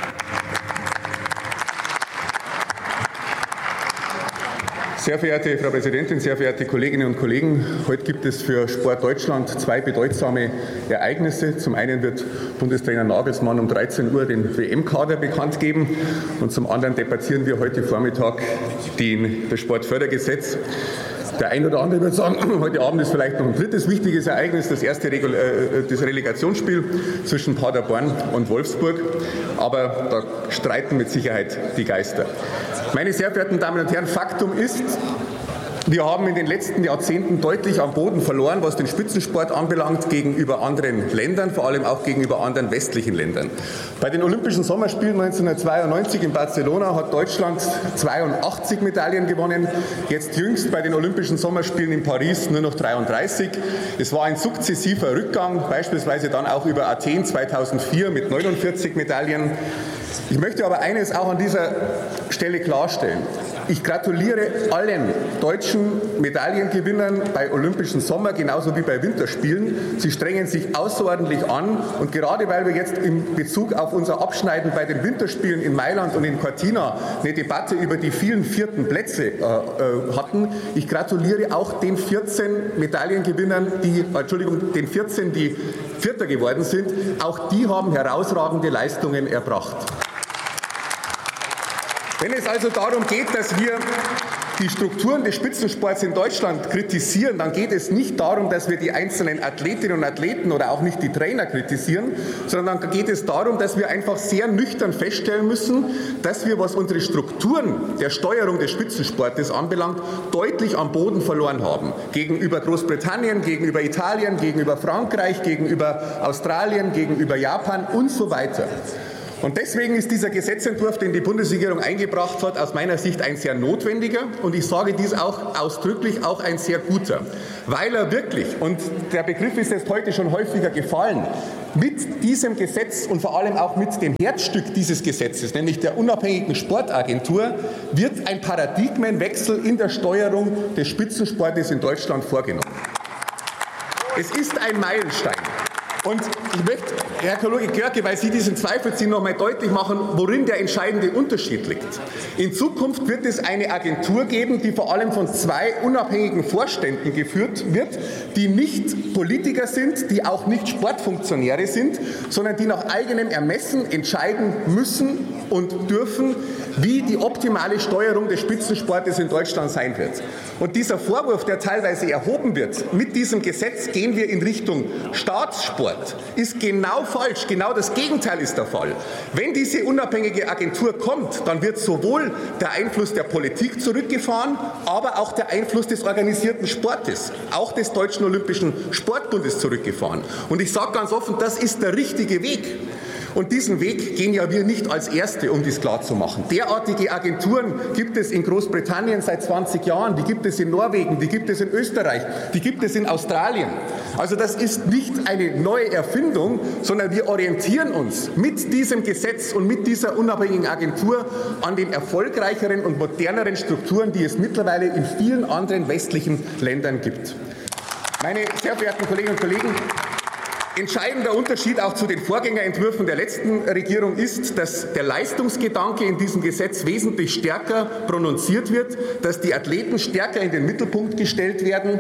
Sehr verehrte Frau Präsidentin, sehr verehrte Kolleginnen und Kollegen! Heute gibt es für Sport Deutschland 2 bedeutsame Ereignisse. Zum einen wird Bundestrainer Nagelsmann um 13 Uhr den WM-Kader bekannt geben und zum anderen debattieren wir heute Vormittag das Sportfördergesetz. Der ein oder andere wird sagen, heute Abend ist vielleicht noch ein drittes wichtiges Ereignis, das erste das Relegationsspiel zwischen Paderborn und Wolfsburg. Aber da streiten mit Sicherheit die Geister. Meine sehr verehrten Damen und Herren, Faktum ist, wir haben in den letzten Jahrzehnten deutlich an Boden verloren, was den Spitzensport anbelangt, gegenüber anderen Ländern, vor allem auch gegenüber anderen westlichen Ländern. Bei den Olympischen Sommerspielen 1992 in Barcelona hat Deutschland 82 Medaillen gewonnen, jetzt jüngst bei den Olympischen Sommerspielen in Paris nur noch 33. Es war ein sukzessiver Rückgang, beispielsweise dann auch über Athen 2004 mit 49 Medaillen. Ich möchte aber eines auch an dieser Stelle klarstellen. Ich gratuliere allen deutschen Medaillengewinnern bei Olympischen Sommer genauso wie bei Winterspielen. Sie strengen sich außerordentlich an. Und gerade weil wir jetzt in Bezug auf unser Abschneiden bei den Winterspielen in Mailand und in Cortina eine Debatte über die vielen vierten Plätze hatten, ich gratuliere auch den 14 Medaillengewinnern, die Vierter geworden sind. Auch die haben herausragende Leistungen erbracht. Wenn es also darum geht, dass wir die Strukturen des Spitzensports in Deutschland kritisieren, dann geht es nicht darum, dass wir die einzelnen Athletinnen und Athleten oder auch nicht die Trainer kritisieren, sondern dann geht es darum, dass wir einfach sehr nüchtern feststellen müssen, dass wir, was unsere Strukturen der Steuerung des Spitzensportes anbelangt, deutlich am Boden verloren haben. Gegenüber Großbritannien, gegenüber Italien, gegenüber Frankreich, gegenüber Australien, gegenüber Japan und so weiter. Und deswegen ist dieser Gesetzentwurf, den die Bundesregierung eingebracht hat, aus meiner Sicht ein sehr notwendiger und ich sage dies auch ausdrücklich, auch ein sehr guter, weil er wirklich, und der Begriff ist jetzt heute schon häufiger gefallen, mit diesem Gesetz und vor allem auch mit dem Herzstück dieses Gesetzes, nämlich der unabhängigen Sportagentur, wird ein Paradigmenwechsel in der Steuerung des Spitzensportes in Deutschland vorgenommen. Es ist ein Meilenstein. Und ich möchte, Herr Kollege Görke, weil Sie diesen Zweifel ziehen, noch einmal deutlich machen, worin der entscheidende Unterschied liegt. In Zukunft wird es eine Agentur geben, die vor allem von zwei unabhängigen Vorständen geführt wird, die nicht Politiker sind, die auch nicht Sportfunktionäre sind, sondern die nach eigenem Ermessen entscheiden müssen und dürfen, wie die optimale Steuerung des Spitzensportes in Deutschland sein wird. Und dieser Vorwurf, der teilweise erhoben wird, mit diesem Gesetz gehen wir in Richtung Staatssport, ist genau falsch. Genau das Gegenteil ist der Fall. Wenn diese unabhängige Agentur kommt, dann wird sowohl der Einfluss der Politik zurückgefahren, aber auch der Einfluss des organisierten Sportes, auch des Deutschen Olympischen Sportbundes zurückgefahren. Und ich sage ganz offen, das ist der richtige Weg. Und diesen Weg gehen ja wir nicht als Erste, um dies klarzumachen. Derartige Agenturen gibt es in Großbritannien seit 20 Jahren, die gibt es in Norwegen, die gibt es in Österreich, die gibt es in Australien. Also das ist nicht eine neue Erfindung, sondern wir orientieren uns mit diesem Gesetz und mit dieser unabhängigen Agentur an den erfolgreicheren und moderneren Strukturen, die es mittlerweile in vielen anderen westlichen Ländern gibt. Meine sehr verehrten Kolleginnen und Kollegen, entscheidender Unterschied auch zu den Vorgängerentwürfen der letzten Regierung ist, dass der Leistungsgedanke in diesem Gesetz wesentlich stärker prononziert wird, dass die Athleten stärker in den Mittelpunkt gestellt werden.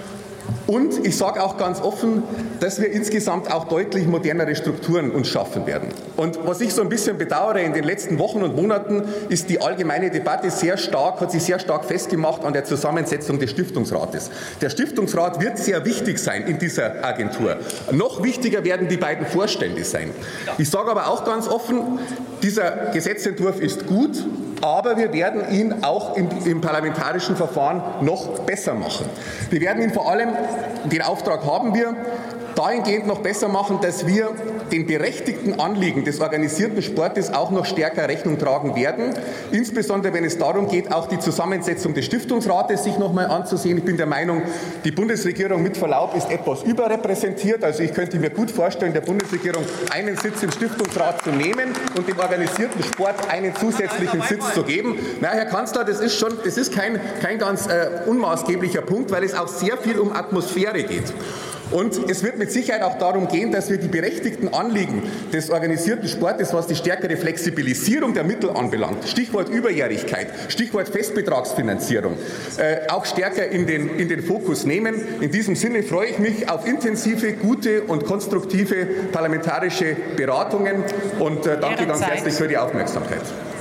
Und ich sage auch ganz offen, dass wir insgesamt auch deutlich modernere Strukturen uns schaffen werden. Und was ich so ein bisschen bedauere in den letzten Wochen und Monaten, ist die allgemeine Debatte hat sich sehr stark festgemacht an der Zusammensetzung des Stiftungsrates. Der Stiftungsrat wird sehr wichtig sein in dieser Agentur. Noch wichtiger werden die beiden Vorstände sein. Ich sage aber auch ganz offen, dieser Gesetzentwurf ist gut, aber wir werden ihn auch im parlamentarischen Verfahren noch besser machen. Wir werden ihn vor allem, den Auftrag haben wir, dahingehend noch besser machen, dass wir den berechtigten Anliegen des organisierten Sportes auch noch stärker Rechnung tragen werden. Insbesondere, wenn es darum geht, auch die Zusammensetzung des Stiftungsrates sich noch einmal anzusehen. Ich bin der Meinung, die Bundesregierung mit Verlaub ist etwas überrepräsentiert. Also ich könnte mir gut vorstellen, der Bundesregierung einen Sitz im Stiftungsrat zu nehmen und dem organisierten Sport einen zusätzlichen Sitz zu geben. Na, Herr Kanzler, das ist kein ganz unmaßgeblicher Punkt, weil es auch sehr viel um Atmosphäre geht. Und es wird mit Sicherheit auch darum gehen, dass wir die berechtigten Anliegen des organisierten Sportes, was die stärkere Flexibilisierung der Mittel anbelangt, Stichwort Überjährigkeit, Stichwort Festbetragsfinanzierung, auch stärker in den Fokus nehmen. In diesem Sinne freue ich mich auf intensive, gute und konstruktive parlamentarische Beratungen und danke ganz herzlich für die Aufmerksamkeit.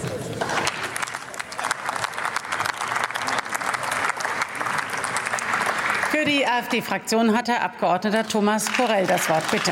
Für die AfD-Fraktion hat Herr Abgeordneter Thomas Korell das Wort. Bitte.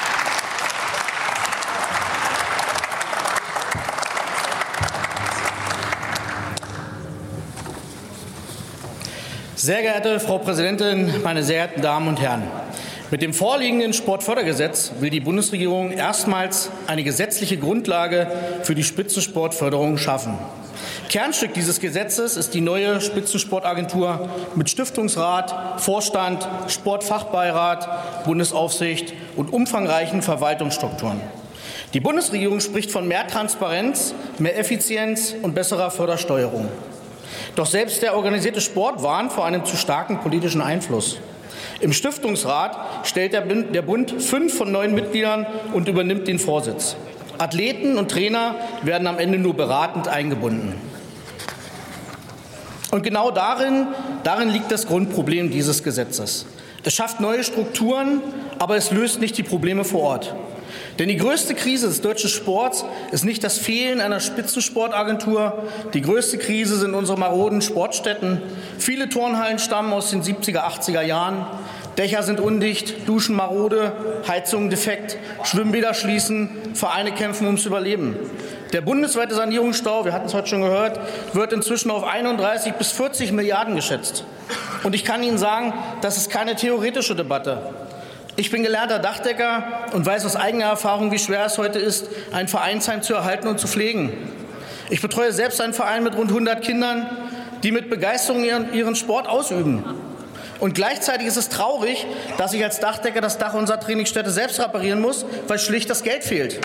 Sehr geehrte Frau Präsidentin, meine sehr geehrten Damen und Herren! Mit dem vorliegenden Sportfördergesetz will die Bundesregierung erstmals eine gesetzliche Grundlage für die Spitzensportförderung schaffen. Kernstück dieses Gesetzes ist die neue Spitzensportagentur mit Stiftungsrat, Vorstand, Sportfachbeirat, Bundesaufsicht und umfangreichen Verwaltungsstrukturen. Die Bundesregierung spricht von mehr Transparenz, mehr Effizienz und besserer Fördersteuerung. Doch selbst der organisierte Sport warnt vor einem zu starken politischen Einfluss. Im Stiftungsrat stellt der Bund 5 von 9 Mitgliedern und übernimmt den Vorsitz. Athleten und Trainer werden am Ende nur beratend eingebunden. Und genau darin liegt das Grundproblem dieses Gesetzes. Es schafft neue Strukturen, aber es löst nicht die Probleme vor Ort. Denn die größte Krise des deutschen Sports ist nicht das Fehlen einer Spitzensportagentur. Die größte Krise sind unsere maroden Sportstätten. Viele Turnhallen stammen aus den 70er, 80er Jahren. Dächer sind undicht, Duschen marode, Heizungen defekt, Schwimmbäder schließen, Vereine kämpfen ums Überleben. Der bundesweite Sanierungsstau, wir hatten es heute schon gehört, wird inzwischen auf 31 bis 40 Milliarden geschätzt. Und ich kann Ihnen sagen, das ist keine theoretische Debatte. Ich bin gelernter Dachdecker und weiß aus eigener Erfahrung, wie schwer es heute ist, ein Vereinsheim zu erhalten und zu pflegen. Ich betreue selbst einen Verein mit rund 100 Kindern, die mit Begeisterung ihren Sport ausüben. Und gleichzeitig ist es traurig, dass ich als Dachdecker das Dach unserer Trainingsstätte selbst reparieren muss, weil schlicht das Geld fehlt.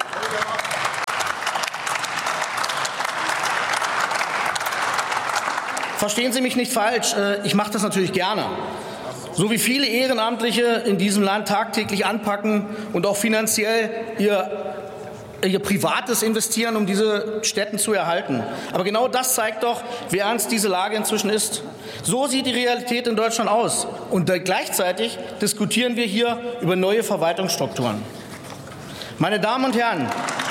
Verstehen Sie mich nicht falsch, ich mache das natürlich gerne. So wie viele Ehrenamtliche in diesem Land tagtäglich anpacken und auch finanziell ihr privates investieren, um diese Stätten zu erhalten. Aber genau das zeigt doch, wie ernst diese Lage inzwischen ist. So sieht die Realität in Deutschland aus. Und gleichzeitig diskutieren wir hier über neue Verwaltungsstrukturen. Meine Damen und Herren,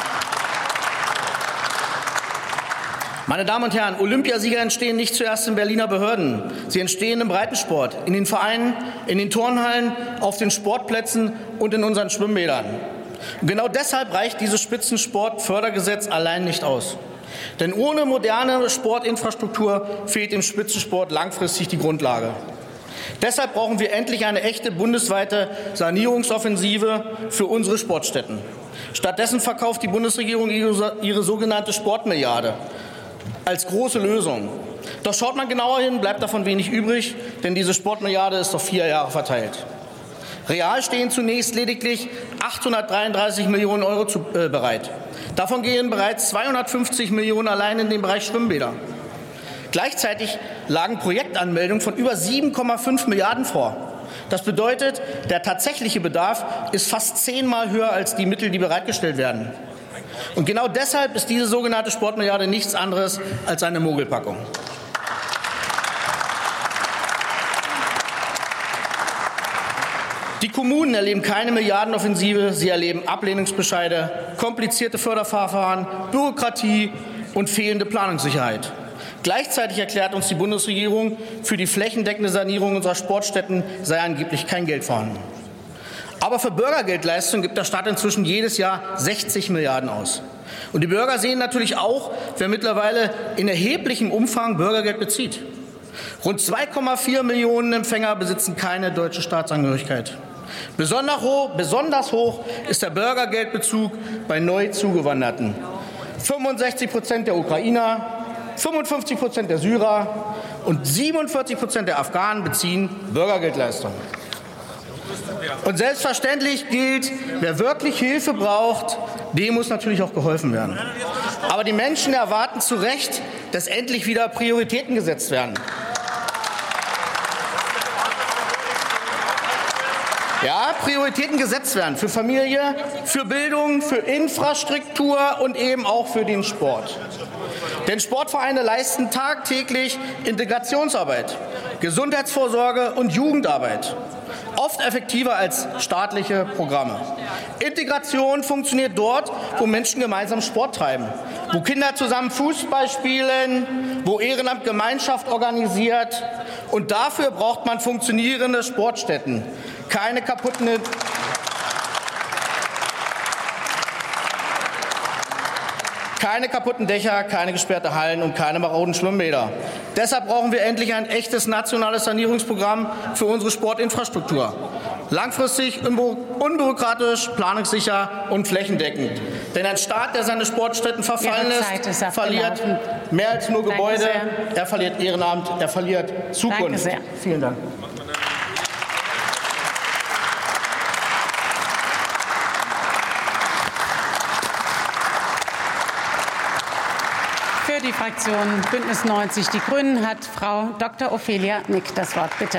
Olympiasieger entstehen nicht zuerst in Berliner Behörden. Sie entstehen im Breitensport, in den Vereinen, in den Turnhallen, auf den Sportplätzen und in unseren Schwimmbädern. Und genau deshalb reicht dieses Spitzensportfördergesetz allein nicht aus. Denn ohne moderne Sportinfrastruktur fehlt im Spitzensport langfristig die Grundlage. Deshalb brauchen wir endlich eine echte bundesweite Sanierungsoffensive für unsere Sportstätten. Stattdessen verkauft die Bundesregierung ihre sogenannte Sportmilliarde als große Lösung. Doch schaut man genauer hin, bleibt davon wenig übrig, denn diese Sportmilliarde ist auf 4 Jahre verteilt. Real stehen zunächst lediglich 833 Millionen Euro bereit. Davon gehen bereits 250 Millionen allein in den Bereich Schwimmbäder. Gleichzeitig lagen Projektanmeldungen von über 7,5 Milliarden vor. Das bedeutet, der tatsächliche Bedarf ist fast 10-mal höher als die Mittel, die bereitgestellt werden. Und genau deshalb ist diese sogenannte Sportmilliarde nichts anderes als eine Mogelpackung. Die Kommunen erleben keine Milliardenoffensive, sie erleben Ablehnungsbescheide, komplizierte Förderverfahren, Bürokratie und fehlende Planungssicherheit. Gleichzeitig erklärt uns die Bundesregierung, für die flächendeckende Sanierung unserer Sportstätten sei angeblich kein Geld vorhanden. Aber für Bürgergeldleistungen gibt der Staat inzwischen jedes Jahr 60 Milliarden aus. Und die Bürger sehen natürlich auch, wer mittlerweile in erheblichem Umfang Bürgergeld bezieht. Rund 2,4 Millionen Empfänger besitzen keine deutsche Staatsangehörigkeit. Besonders hoch ist der Bürgergeldbezug bei neu Zugewanderten. 65% der Ukrainer, 55% der Syrer und 47% der Afghanen beziehen Bürgergeldleistungen. Und selbstverständlich gilt, wer wirklich Hilfe braucht, dem muss natürlich auch geholfen werden. Aber die Menschen erwarten zu Recht, dass endlich wieder Prioritäten gesetzt werden. Ja, Prioritäten gesetzt werden für Familie, für Bildung, für Infrastruktur und eben auch für den Sport. Denn Sportvereine leisten tagtäglich Integrationsarbeit, Gesundheitsvorsorge und Jugendarbeit. Oft effektiver als staatliche Programme. Integration funktioniert dort, wo Menschen gemeinsam Sport treiben, wo Kinder zusammen Fußball spielen, wo Ehrenamt Gemeinschaft organisiert. Und dafür braucht man funktionierende Sportstätten. Keine kaputten Dächer, keine gesperrte Hallen und keine maroden Schwimmbäder. Deshalb brauchen wir endlich ein echtes nationales Sanierungsprogramm für unsere Sportinfrastruktur. Langfristig, unbürokratisch, planungssicher und flächendeckend. Denn ein Staat, der seine Sportstätten verfallen lässt, verliert mehr als nur Gebäude. Er verliert Ehrenamt, er verliert Zukunft. Danke sehr. Vielen Dank. Für die Fraktion Bündnis 90 Die Grünen hat Frau Dr. Ophelia Nick das Wort. Bitte.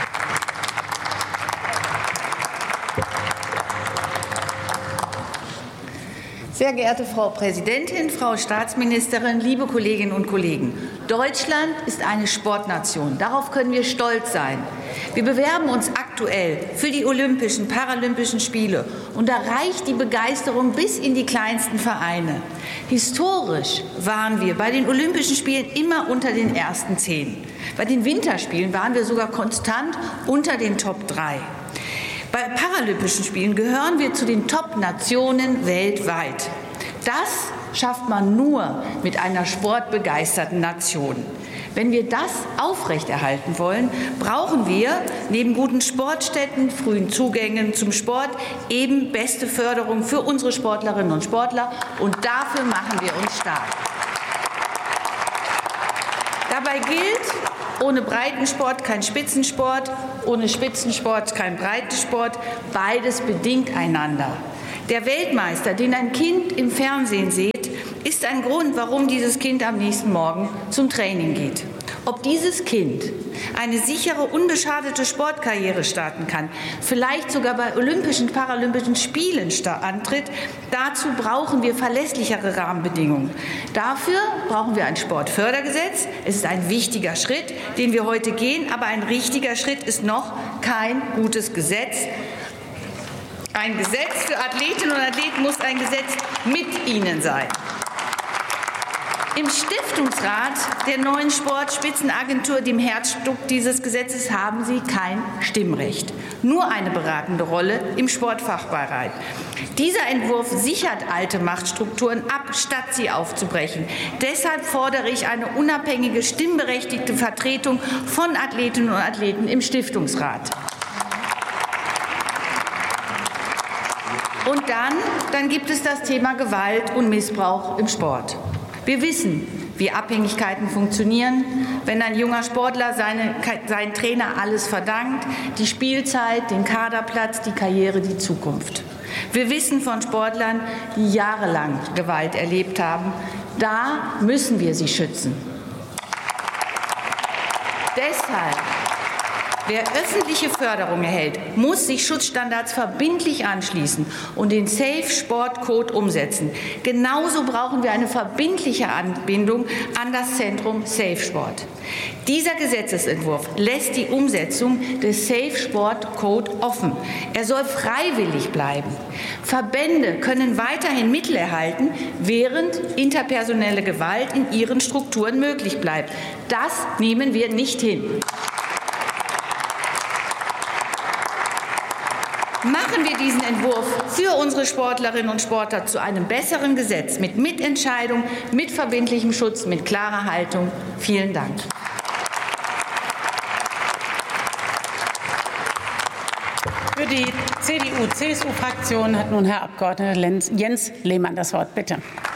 Sehr geehrte Frau Präsidentin, Frau Staatsministerin, liebe Kolleginnen und Kollegen! Deutschland ist eine Sportnation. Darauf können wir stolz sein. Wir bewerben uns aktuell für die Olympischen, Paralympischen Spiele. Und da reicht die Begeisterung bis in die kleinsten Vereine. Historisch waren wir bei den Olympischen Spielen immer unter den ersten 10. Bei den Winterspielen waren wir sogar konstant unter den Top 3. Bei Paralympischen Spielen gehören wir zu den Top-Nationen weltweit. Das schafft man nur mit einer sportbegeisterten Nation. Wenn wir das aufrechterhalten wollen, brauchen wir neben guten Sportstätten, frühen Zugängen zum Sport eben beste Förderung für unsere Sportlerinnen und Sportler. Und dafür machen wir uns stark. Dabei gilt: Ohne Breitensport kein Spitzensport, ohne Spitzensport kein Breitensport. Beides bedingt einander. Der Weltmeister, den ein Kind im Fernsehen sieht, ist ein Grund, warum dieses Kind am nächsten Morgen zum Training geht. Ob dieses Kind eine sichere, unbeschadete Sportkarriere starten kann, vielleicht sogar bei Olympischen, Paralympischen Spielen antritt, dazu brauchen wir verlässlichere Rahmenbedingungen. Dafür brauchen wir ein Sportfördergesetz. Es ist ein wichtiger Schritt, den wir heute gehen, aber ein richtiger Schritt ist noch kein gutes Gesetz. Ein Gesetz für Athletinnen und Athleten muss ein Gesetz mit ihnen sein. Im Stiftungsrat der neuen Sportspitzenagentur, dem Herzstück dieses Gesetzes, haben Sie kein Stimmrecht, nur eine beratende Rolle im Sportfachbereich. Dieser Entwurf sichert alte Machtstrukturen ab, statt sie aufzubrechen. Deshalb fordere ich eine unabhängige, stimmberechtigte Vertretung von Athletinnen und Athleten im Stiftungsrat. Und dann gibt es das Thema Gewalt und Missbrauch im Sport. Wir wissen, wie Abhängigkeiten funktionieren, wenn ein junger Sportler seinen Trainer alles verdankt: die Spielzeit, den Kaderplatz, die Karriere, die Zukunft. Wir wissen von Sportlern, die jahrelang Gewalt erlebt haben. Da müssen wir sie schützen. Deshalb: Wer öffentliche Förderung erhält, muss sich Schutzstandards verbindlich anschließen und den Safe Sport Code umsetzen. Genauso brauchen wir eine verbindliche Anbindung an das Zentrum Safe Sport. Dieser Gesetzesentwurf lässt die Umsetzung des Safe Sport Code offen. Er soll freiwillig bleiben. Verbände können weiterhin Mittel erhalten, während interpersonelle Gewalt in ihren Strukturen möglich bleibt. Das nehmen wir nicht hin. Machen wir diesen Entwurf für unsere Sportlerinnen und Sportler zu einem besseren Gesetz mit Mitentscheidung, mit verbindlichem Schutz, mit klarer Haltung. Vielen Dank. Für die CDU-CSU-Fraktion hat nun Herr Abg. Jens Lehmann das Wort. Bitte.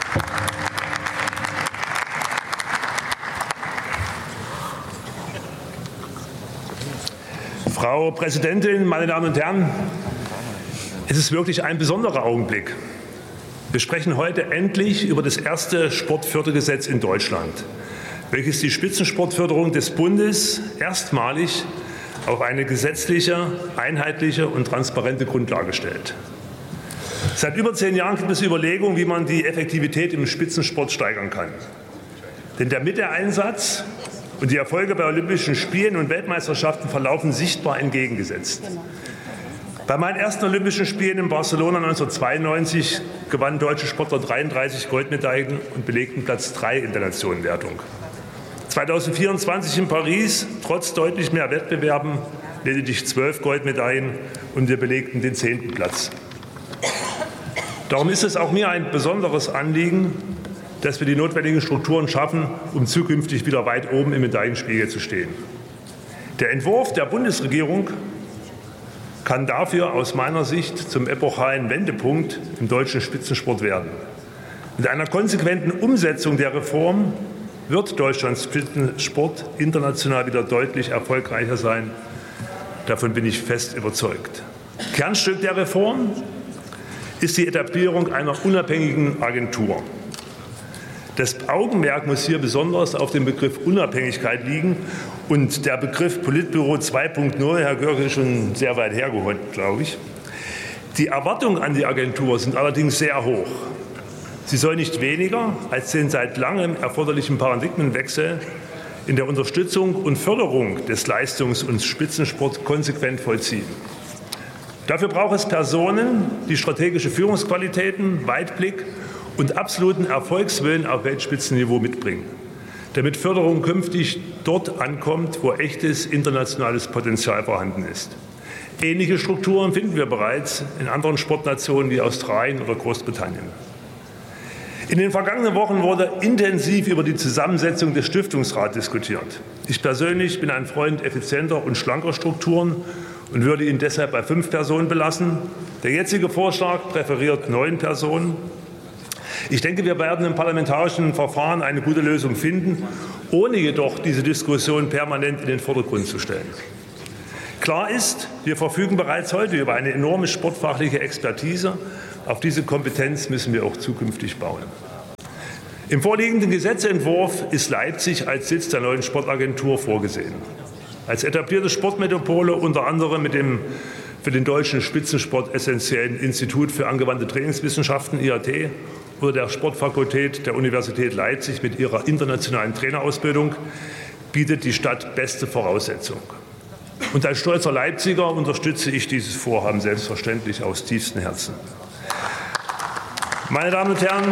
Frau Präsidentin, meine Damen und Herren! Es ist wirklich ein besonderer Augenblick. Wir sprechen heute endlich über das erste Sportfördergesetz in Deutschland, welches die Spitzensportförderung des Bundes erstmalig auf eine gesetzliche, einheitliche und transparente Grundlage stellt. Seit über 10 Jahren gibt es Überlegungen, wie man die Effektivität im Spitzensport steigern kann. Denn der Mitteleinsatz und die Erfolge bei Olympischen Spielen und Weltmeisterschaften verlaufen sichtbar entgegengesetzt. Bei meinen ersten Olympischen Spielen in Barcelona 1992 gewannen deutsche Sportler 33 Goldmedaillen und belegten Platz 3 in der Nationenwertung. 2024 in Paris, trotz deutlich mehr Wettbewerben, lediglich 12 Goldmedaillen und wir belegten den 10. Platz. Darum ist es auch mir ein besonderes Anliegen, dass wir die notwendigen Strukturen schaffen, um zukünftig wieder weit oben im Medaillenspiegel zu stehen. Der Entwurf der Bundesregierung kann dafür aus meiner Sicht zum epochalen Wendepunkt im deutschen Spitzensport werden. Mit einer konsequenten Umsetzung der Reform wird Deutschlands Spitzensport international wieder deutlich erfolgreicher sein. Davon bin ich fest überzeugt. Kernstück der Reform ist die Etablierung einer unabhängigen Agentur. Das Augenmerk muss hier besonders auf dem Begriff Unabhängigkeit liegen. Und der Begriff Politbüro 2.0, Herr Görke, ist schon sehr weit hergeholt, glaube ich. Die Erwartungen an die Agentur sind allerdings sehr hoch. Sie soll nicht weniger als den seit langem erforderlichen Paradigmenwechsel in der Unterstützung und Förderung des Leistungs- und Spitzensports konsequent vollziehen. Dafür braucht es Personen, die strategische Führungsqualitäten, Weitblick und absoluten Erfolgswillen auf Weltspitzenniveau mitbringen, damit Förderung künftig dort ankommt, wo echtes internationales Potenzial vorhanden ist. Ähnliche Strukturen finden wir bereits in anderen Sportnationen wie Australien oder Großbritannien. In den vergangenen Wochen wurde intensiv über die Zusammensetzung des Stiftungsrats diskutiert. Ich persönlich bin ein Freund effizienter und schlanker Strukturen und würde ihn deshalb bei 5 Personen belassen. Der jetzige Vorschlag präferiert 9 Personen. Ich denke, wir werden im parlamentarischen Verfahren eine gute Lösung finden, ohne jedoch diese Diskussion permanent in den Vordergrund zu stellen. Klar ist, wir verfügen bereits heute über eine enorme sportfachliche Expertise. Auf diese Kompetenz müssen wir auch zukünftig bauen. Im vorliegenden Gesetzentwurf ist Leipzig als Sitz der neuen Sportagentur vorgesehen. Als etablierte Sportmetropole unter anderem mit dem für den deutschen Spitzensport essentiellen Institut für angewandte Trainingswissenschaften IAT oder der Sportfakultät der Universität Leipzig mit ihrer internationalen Trainerausbildung bietet die Stadt beste Voraussetzungen. Und als stolzer Leipziger unterstütze ich dieses Vorhaben selbstverständlich aus tiefstem Herzen. Meine Damen und Herren,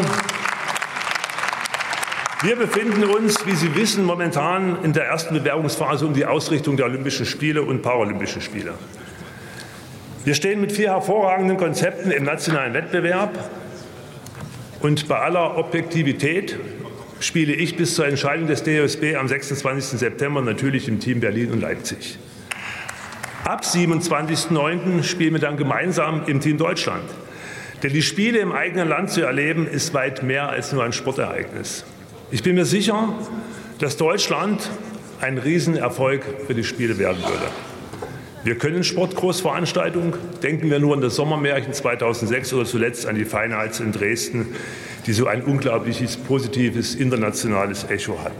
wir befinden uns, wie Sie wissen, momentan in der ersten Bewerbungsphase um die Ausrichtung der Olympischen Spiele und Paralympischen Spiele. Wir stehen mit 4 hervorragenden Konzepten im nationalen Wettbewerb. Und bei aller Objektivität spiele ich bis zur Entscheidung des DOSB am 26. September natürlich im Team Berlin und Leipzig. Ab 27.09. spielen wir dann gemeinsam im Team Deutschland. Denn die Spiele im eigenen Land zu erleben, ist weit mehr als nur ein Sportereignis. Ich bin mir sicher, dass Deutschland ein Riesenerfolg für die Spiele werden würde. Wir können Sportgroßveranstaltungen, denken wir nur an das Sommermärchen 2006 oder zuletzt an die Finals in Dresden, die so ein unglaubliches, positives, internationales Echo hatten.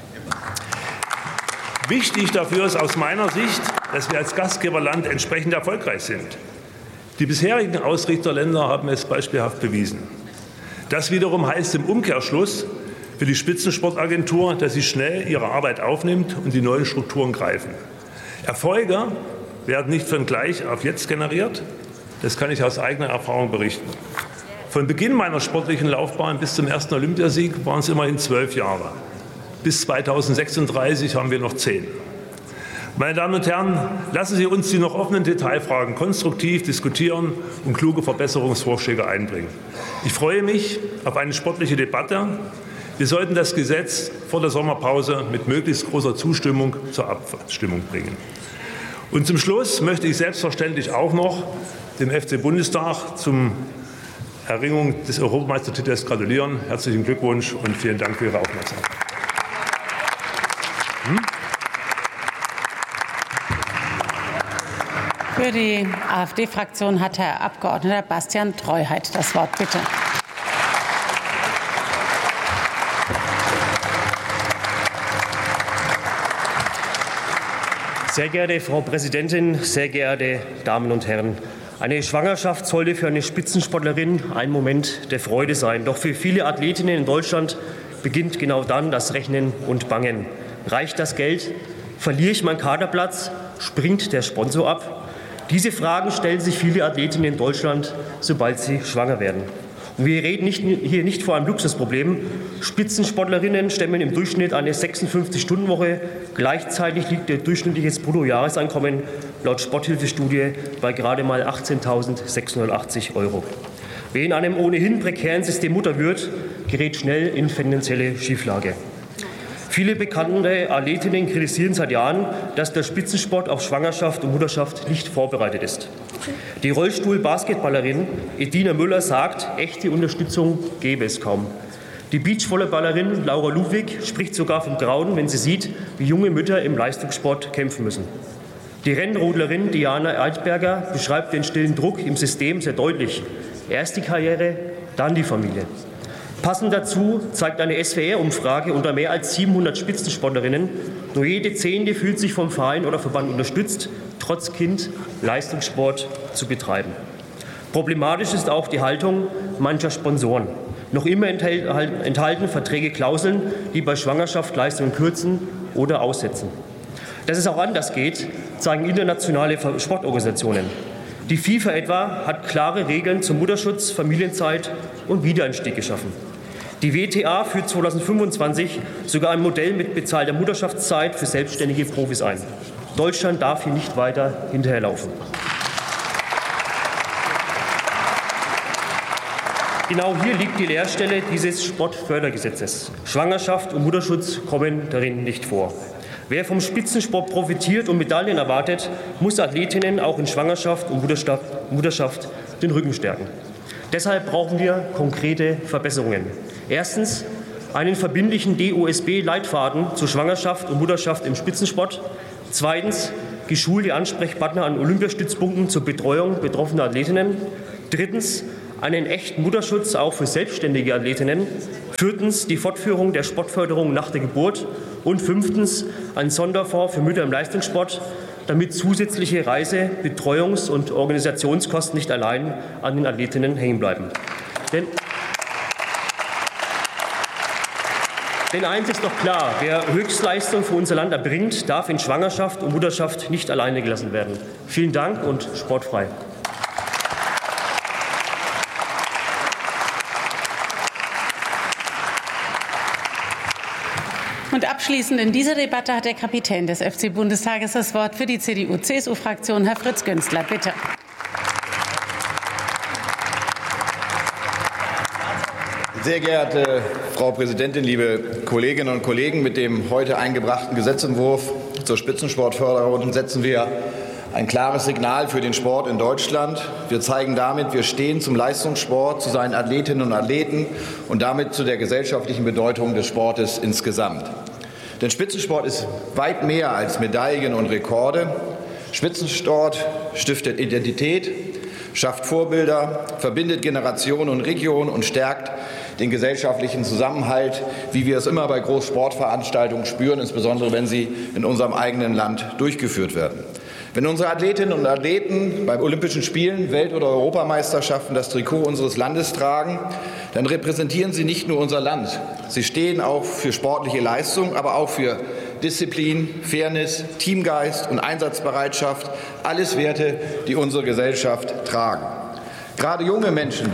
Wichtig dafür ist aus meiner Sicht, dass wir als Gastgeberland entsprechend erfolgreich sind. Die bisherigen Ausrichterländer haben es beispielhaft bewiesen. Das wiederum heißt im Umkehrschluss für die Spitzensportagentur, dass sie schnell ihre Arbeit aufnimmt und die neuen Strukturen greifen. Erfolge werden nicht von gleich auf jetzt generiert. Das kann ich aus eigener Erfahrung berichten. Von Beginn meiner sportlichen Laufbahn bis zum ersten Olympiasieg waren es immerhin 12 Jahre. Bis 2036 haben wir noch 10. Meine Damen und Herren, lassen Sie uns die noch offenen Detailfragen konstruktiv diskutieren und kluge Verbesserungsvorschläge einbringen. Ich freue mich auf eine sportliche Debatte. Wir sollten das Gesetz vor der Sommerpause mit möglichst großer Zustimmung zur Abstimmung bringen. Und zum Schluss möchte ich selbstverständlich auch noch dem FC Bundestag zum Erringung des Europameistertitels gratulieren. Herzlichen Glückwunsch und vielen Dank für Ihre Aufmerksamkeit. Für die AfD-Fraktion hat Herr Abgeordneter Bastian Treuheit das Wort. Bitte. Sehr geehrte Frau Präsidentin, sehr geehrte Damen und Herren! Eine Schwangerschaft sollte für eine Spitzensportlerin ein Moment der Freude sein. Doch für viele Athletinnen in Deutschland beginnt genau dann das Rechnen und Bangen. Reicht das Geld? Verliere ich meinen Kaderplatz? Springt der Sponsor ab? Diese Fragen stellen sich viele Athletinnen in Deutschland, sobald sie schwanger werden. Und wir reden hier nicht vor einem Luxusproblem. Spitzensportlerinnen stemmen im Durchschnitt eine 56-Stunden-Woche. Gleichzeitig liegt ihr durchschnittliches Bruttojahreseinkommen laut Sporthilfestudie bei gerade mal 18.680 €. Wer in einem ohnehin prekären System Mutter wird, gerät schnell in finanzielle Schieflage. Viele bekannte Athletinnen kritisieren seit Jahren, dass der Spitzensport auf Schwangerschaft und Mutterschaft nicht vorbereitet ist. Die Rollstuhl-Basketballerin Edina Müller sagt, echte Unterstützung gäbe es kaum. Die Beachvolleyballerin Laura Ludwig spricht sogar vom Grauen, wenn sie sieht, wie junge Mütter im Leistungssport kämpfen müssen. Die Rennrodlerin Diana Eidberger beschreibt den stillen Druck im System sehr deutlich. Erst die Karriere, dann die Familie. Passend dazu zeigt eine SWR-Umfrage unter mehr als 700 Spitzensportlerinnen, nur jede 10. fühlt sich vom Verein oder Verband unterstützt, trotz Kind Leistungssport zu betreiben. Problematisch ist auch die Haltung mancher Sponsoren. Noch immer enthalten Verträge Klauseln, die bei Schwangerschaft Leistungen kürzen oder aussetzen. Dass es auch anders geht, zeigen internationale Sportorganisationen. Die FIFA etwa hat klare Regeln zum Mutterschutz, Familienzeit und Wiedereinstieg geschaffen. Die WTA führt 2025 sogar ein Modell mit bezahlter Mutterschaftszeit für selbstständige Profis ein. Deutschland darf hier nicht weiter hinterherlaufen. Genau hier liegt die Leerstelle dieses Sportfördergesetzes. Schwangerschaft und Mutterschutz kommen darin nicht vor. Wer vom Spitzensport profitiert und Medaillen erwartet, muss Athletinnen auch in Schwangerschaft und Mutterschaft den Rücken stärken. Deshalb brauchen wir konkrete Verbesserungen. Erstens einen verbindlichen DOSB-Leitfaden zur Schwangerschaft und Mutterschaft im Spitzensport. Zweitens geschulte Ansprechpartner an Olympiastützpunkten zur Betreuung betroffener Athletinnen. Drittens einen echten Mutterschutz auch für selbstständige Athletinnen. Viertens die Fortführung der Sportförderung nach der Geburt. Und fünftens ein Sonderfonds für Mütter im Leistungssport, damit zusätzliche Reise-, Betreuungs- und Organisationskosten nicht allein an den Athletinnen hängen bleiben. Denn eins ist doch klar, wer Höchstleistung für unser Land erbringt, darf in Schwangerschaft und Mutterschaft nicht alleine gelassen werden. Vielen Dank und sportfrei. Und abschließend in dieser Debatte hat der Kapitän des FC-Bundestages das Wort für die CDU-CSU-Fraktion, Herr Fritz Günzler. Bitte. Sehr geehrte Frau Präsidentin, liebe Kolleginnen und Kollegen! Mit dem heute eingebrachten Gesetzentwurf zur Spitzensportförderung setzen wir ein klares Signal für den Sport in Deutschland. Wir zeigen damit, wir stehen zum Leistungssport, zu seinen Athletinnen und Athleten und damit zu der gesellschaftlichen Bedeutung des Sportes insgesamt. Denn Spitzensport ist weit mehr als Medaillen und Rekorde. Spitzensport stiftet Identität, schafft Vorbilder, verbindet Generationen und Regionen und stärkt den gesellschaftlichen Zusammenhalt, wie wir es immer bei Großsportveranstaltungen spüren, insbesondere wenn sie in unserem eigenen Land durchgeführt werden. Wenn unsere Athletinnen und Athleten bei Olympischen Spielen, Welt- oder Europameisterschaften das Trikot unseres Landes tragen, dann repräsentieren sie nicht nur unser Land. Sie stehen auch für sportliche Leistung, aber auch für Disziplin, Fairness, Teamgeist und Einsatzbereitschaft, alles Werte, die unsere Gesellschaft tragen. Gerade junge Menschen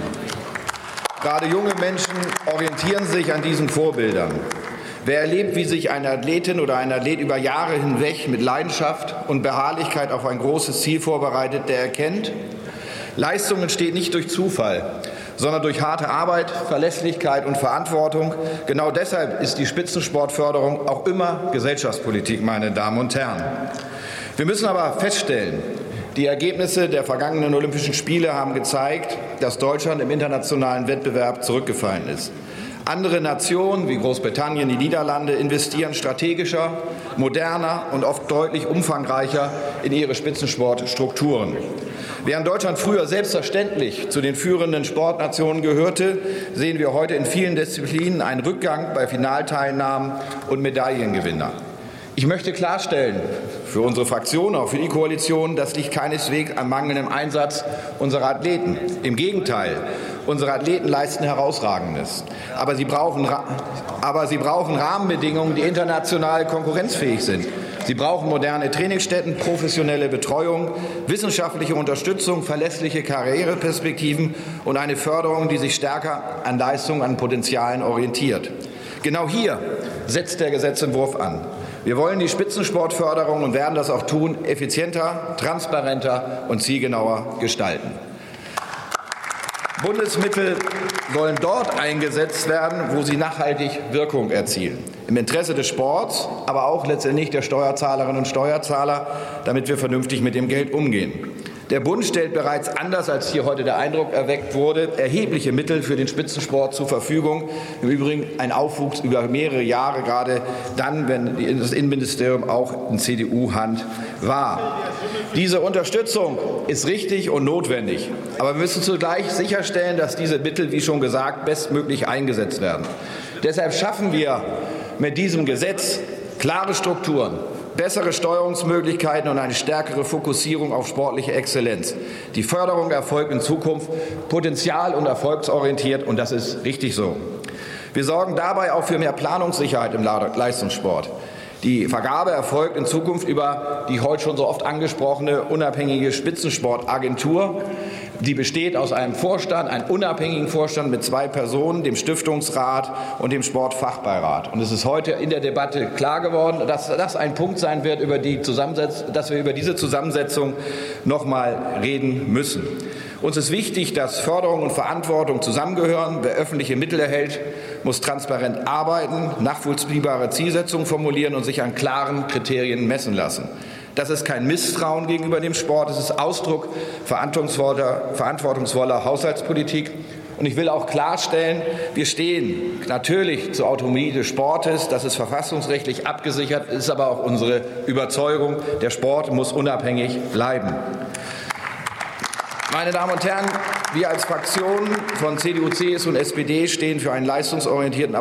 orientieren sich an diesen Vorbildern. Wer erlebt, wie sich eine Athletin oder ein Athlet über Jahre hinweg mit Leidenschaft und Beharrlichkeit auf ein großes Ziel vorbereitet, der erkennt, Leistung entsteht nicht durch Zufall, sondern durch harte Arbeit, Verlässlichkeit und Verantwortung. Genau deshalb ist die Spitzensportförderung auch immer Gesellschaftspolitik, meine Damen und Herren. Wir müssen aber feststellen, die Ergebnisse der vergangenen Olympischen Spiele haben gezeigt, dass Deutschland im internationalen Wettbewerb zurückgefallen ist. Andere Nationen wie Großbritannien, die Niederlande investieren strategischer, moderner und oft deutlich umfangreicher in ihre Spitzensportstrukturen. Während Deutschland früher selbstverständlich zu den führenden Sportnationen gehörte, sehen wir heute in vielen Disziplinen einen Rückgang bei Finalteilnahmen und Medaillengewinner. Ich möchte klarstellen, für unsere Fraktion, auch für die Koalition, das liegt keineswegs am mangelnden Einsatz unserer Athleten. Im Gegenteil, unsere Athleten leisten Herausragendes. Aber sie brauchen Rahmenbedingungen, die international konkurrenzfähig sind. Sie brauchen moderne Trainingsstätten, professionelle Betreuung, wissenschaftliche Unterstützung, verlässliche Karriereperspektiven und eine Förderung, die sich stärker an Leistungen, an Potenzialen orientiert. Genau hier setzt der Gesetzentwurf an. Wir wollen die Spitzensportförderung und werden das auch tun, effizienter, transparenter und zielgenauer gestalten. Bundesmittel sollen dort eingesetzt werden, wo sie nachhaltig Wirkung erzielen. Im Interesse des Sports, aber auch letztendlich der Steuerzahlerinnen und Steuerzahler, damit wir vernünftig mit dem Geld umgehen. Der Bund stellt bereits, anders als hier heute der Eindruck erweckt wurde, erhebliche Mittel für den Spitzensport zur Verfügung. Im Übrigen ein Aufwuchs über mehrere Jahre, gerade dann, wenn das Innenministerium auch in CDU-Hand war. Diese Unterstützung ist richtig und notwendig. Aber wir müssen zugleich sicherstellen, dass diese Mittel, wie schon gesagt, bestmöglich eingesetzt werden. Deshalb schaffen wir mit diesem Gesetz klare Strukturen, bessere Steuerungsmöglichkeiten und eine stärkere Fokussierung auf sportliche Exzellenz. Die Förderung erfolgt in Zukunft potenzial- und erfolgsorientiert, und das ist richtig so. Wir sorgen dabei auch für mehr Planungssicherheit im Leistungssport. Die Vergabe erfolgt in Zukunft über die heute schon so oft angesprochene unabhängige Spitzensportagentur. Die besteht aus einem Vorstand, einem unabhängigen Vorstand mit 2 Personen, dem Stiftungsrat und dem Sportfachbeirat. Und es ist heute in der Debatte klar geworden, dass das ein Punkt sein wird, dass wir über diese Zusammensetzung noch mal reden müssen. Uns ist wichtig, dass Förderung und Verantwortung zusammengehören. Wer öffentliche Mittel erhält, muss transparent arbeiten, nachvollziehbare Zielsetzungen formulieren und sich an klaren Kriterien messen lassen. Das ist kein Misstrauen gegenüber dem Sport, es ist Ausdruck verantwortungsvoller Haushaltspolitik. Und ich will auch klarstellen, wir stehen natürlich zur Autonomie des Sportes, das ist verfassungsrechtlich abgesichert, ist aber auch unsere Überzeugung, der Sport muss unabhängig bleiben. Meine Damen und Herren, wir als Fraktion von CDU, CSU und SPD stehen für einen leistungsorientierten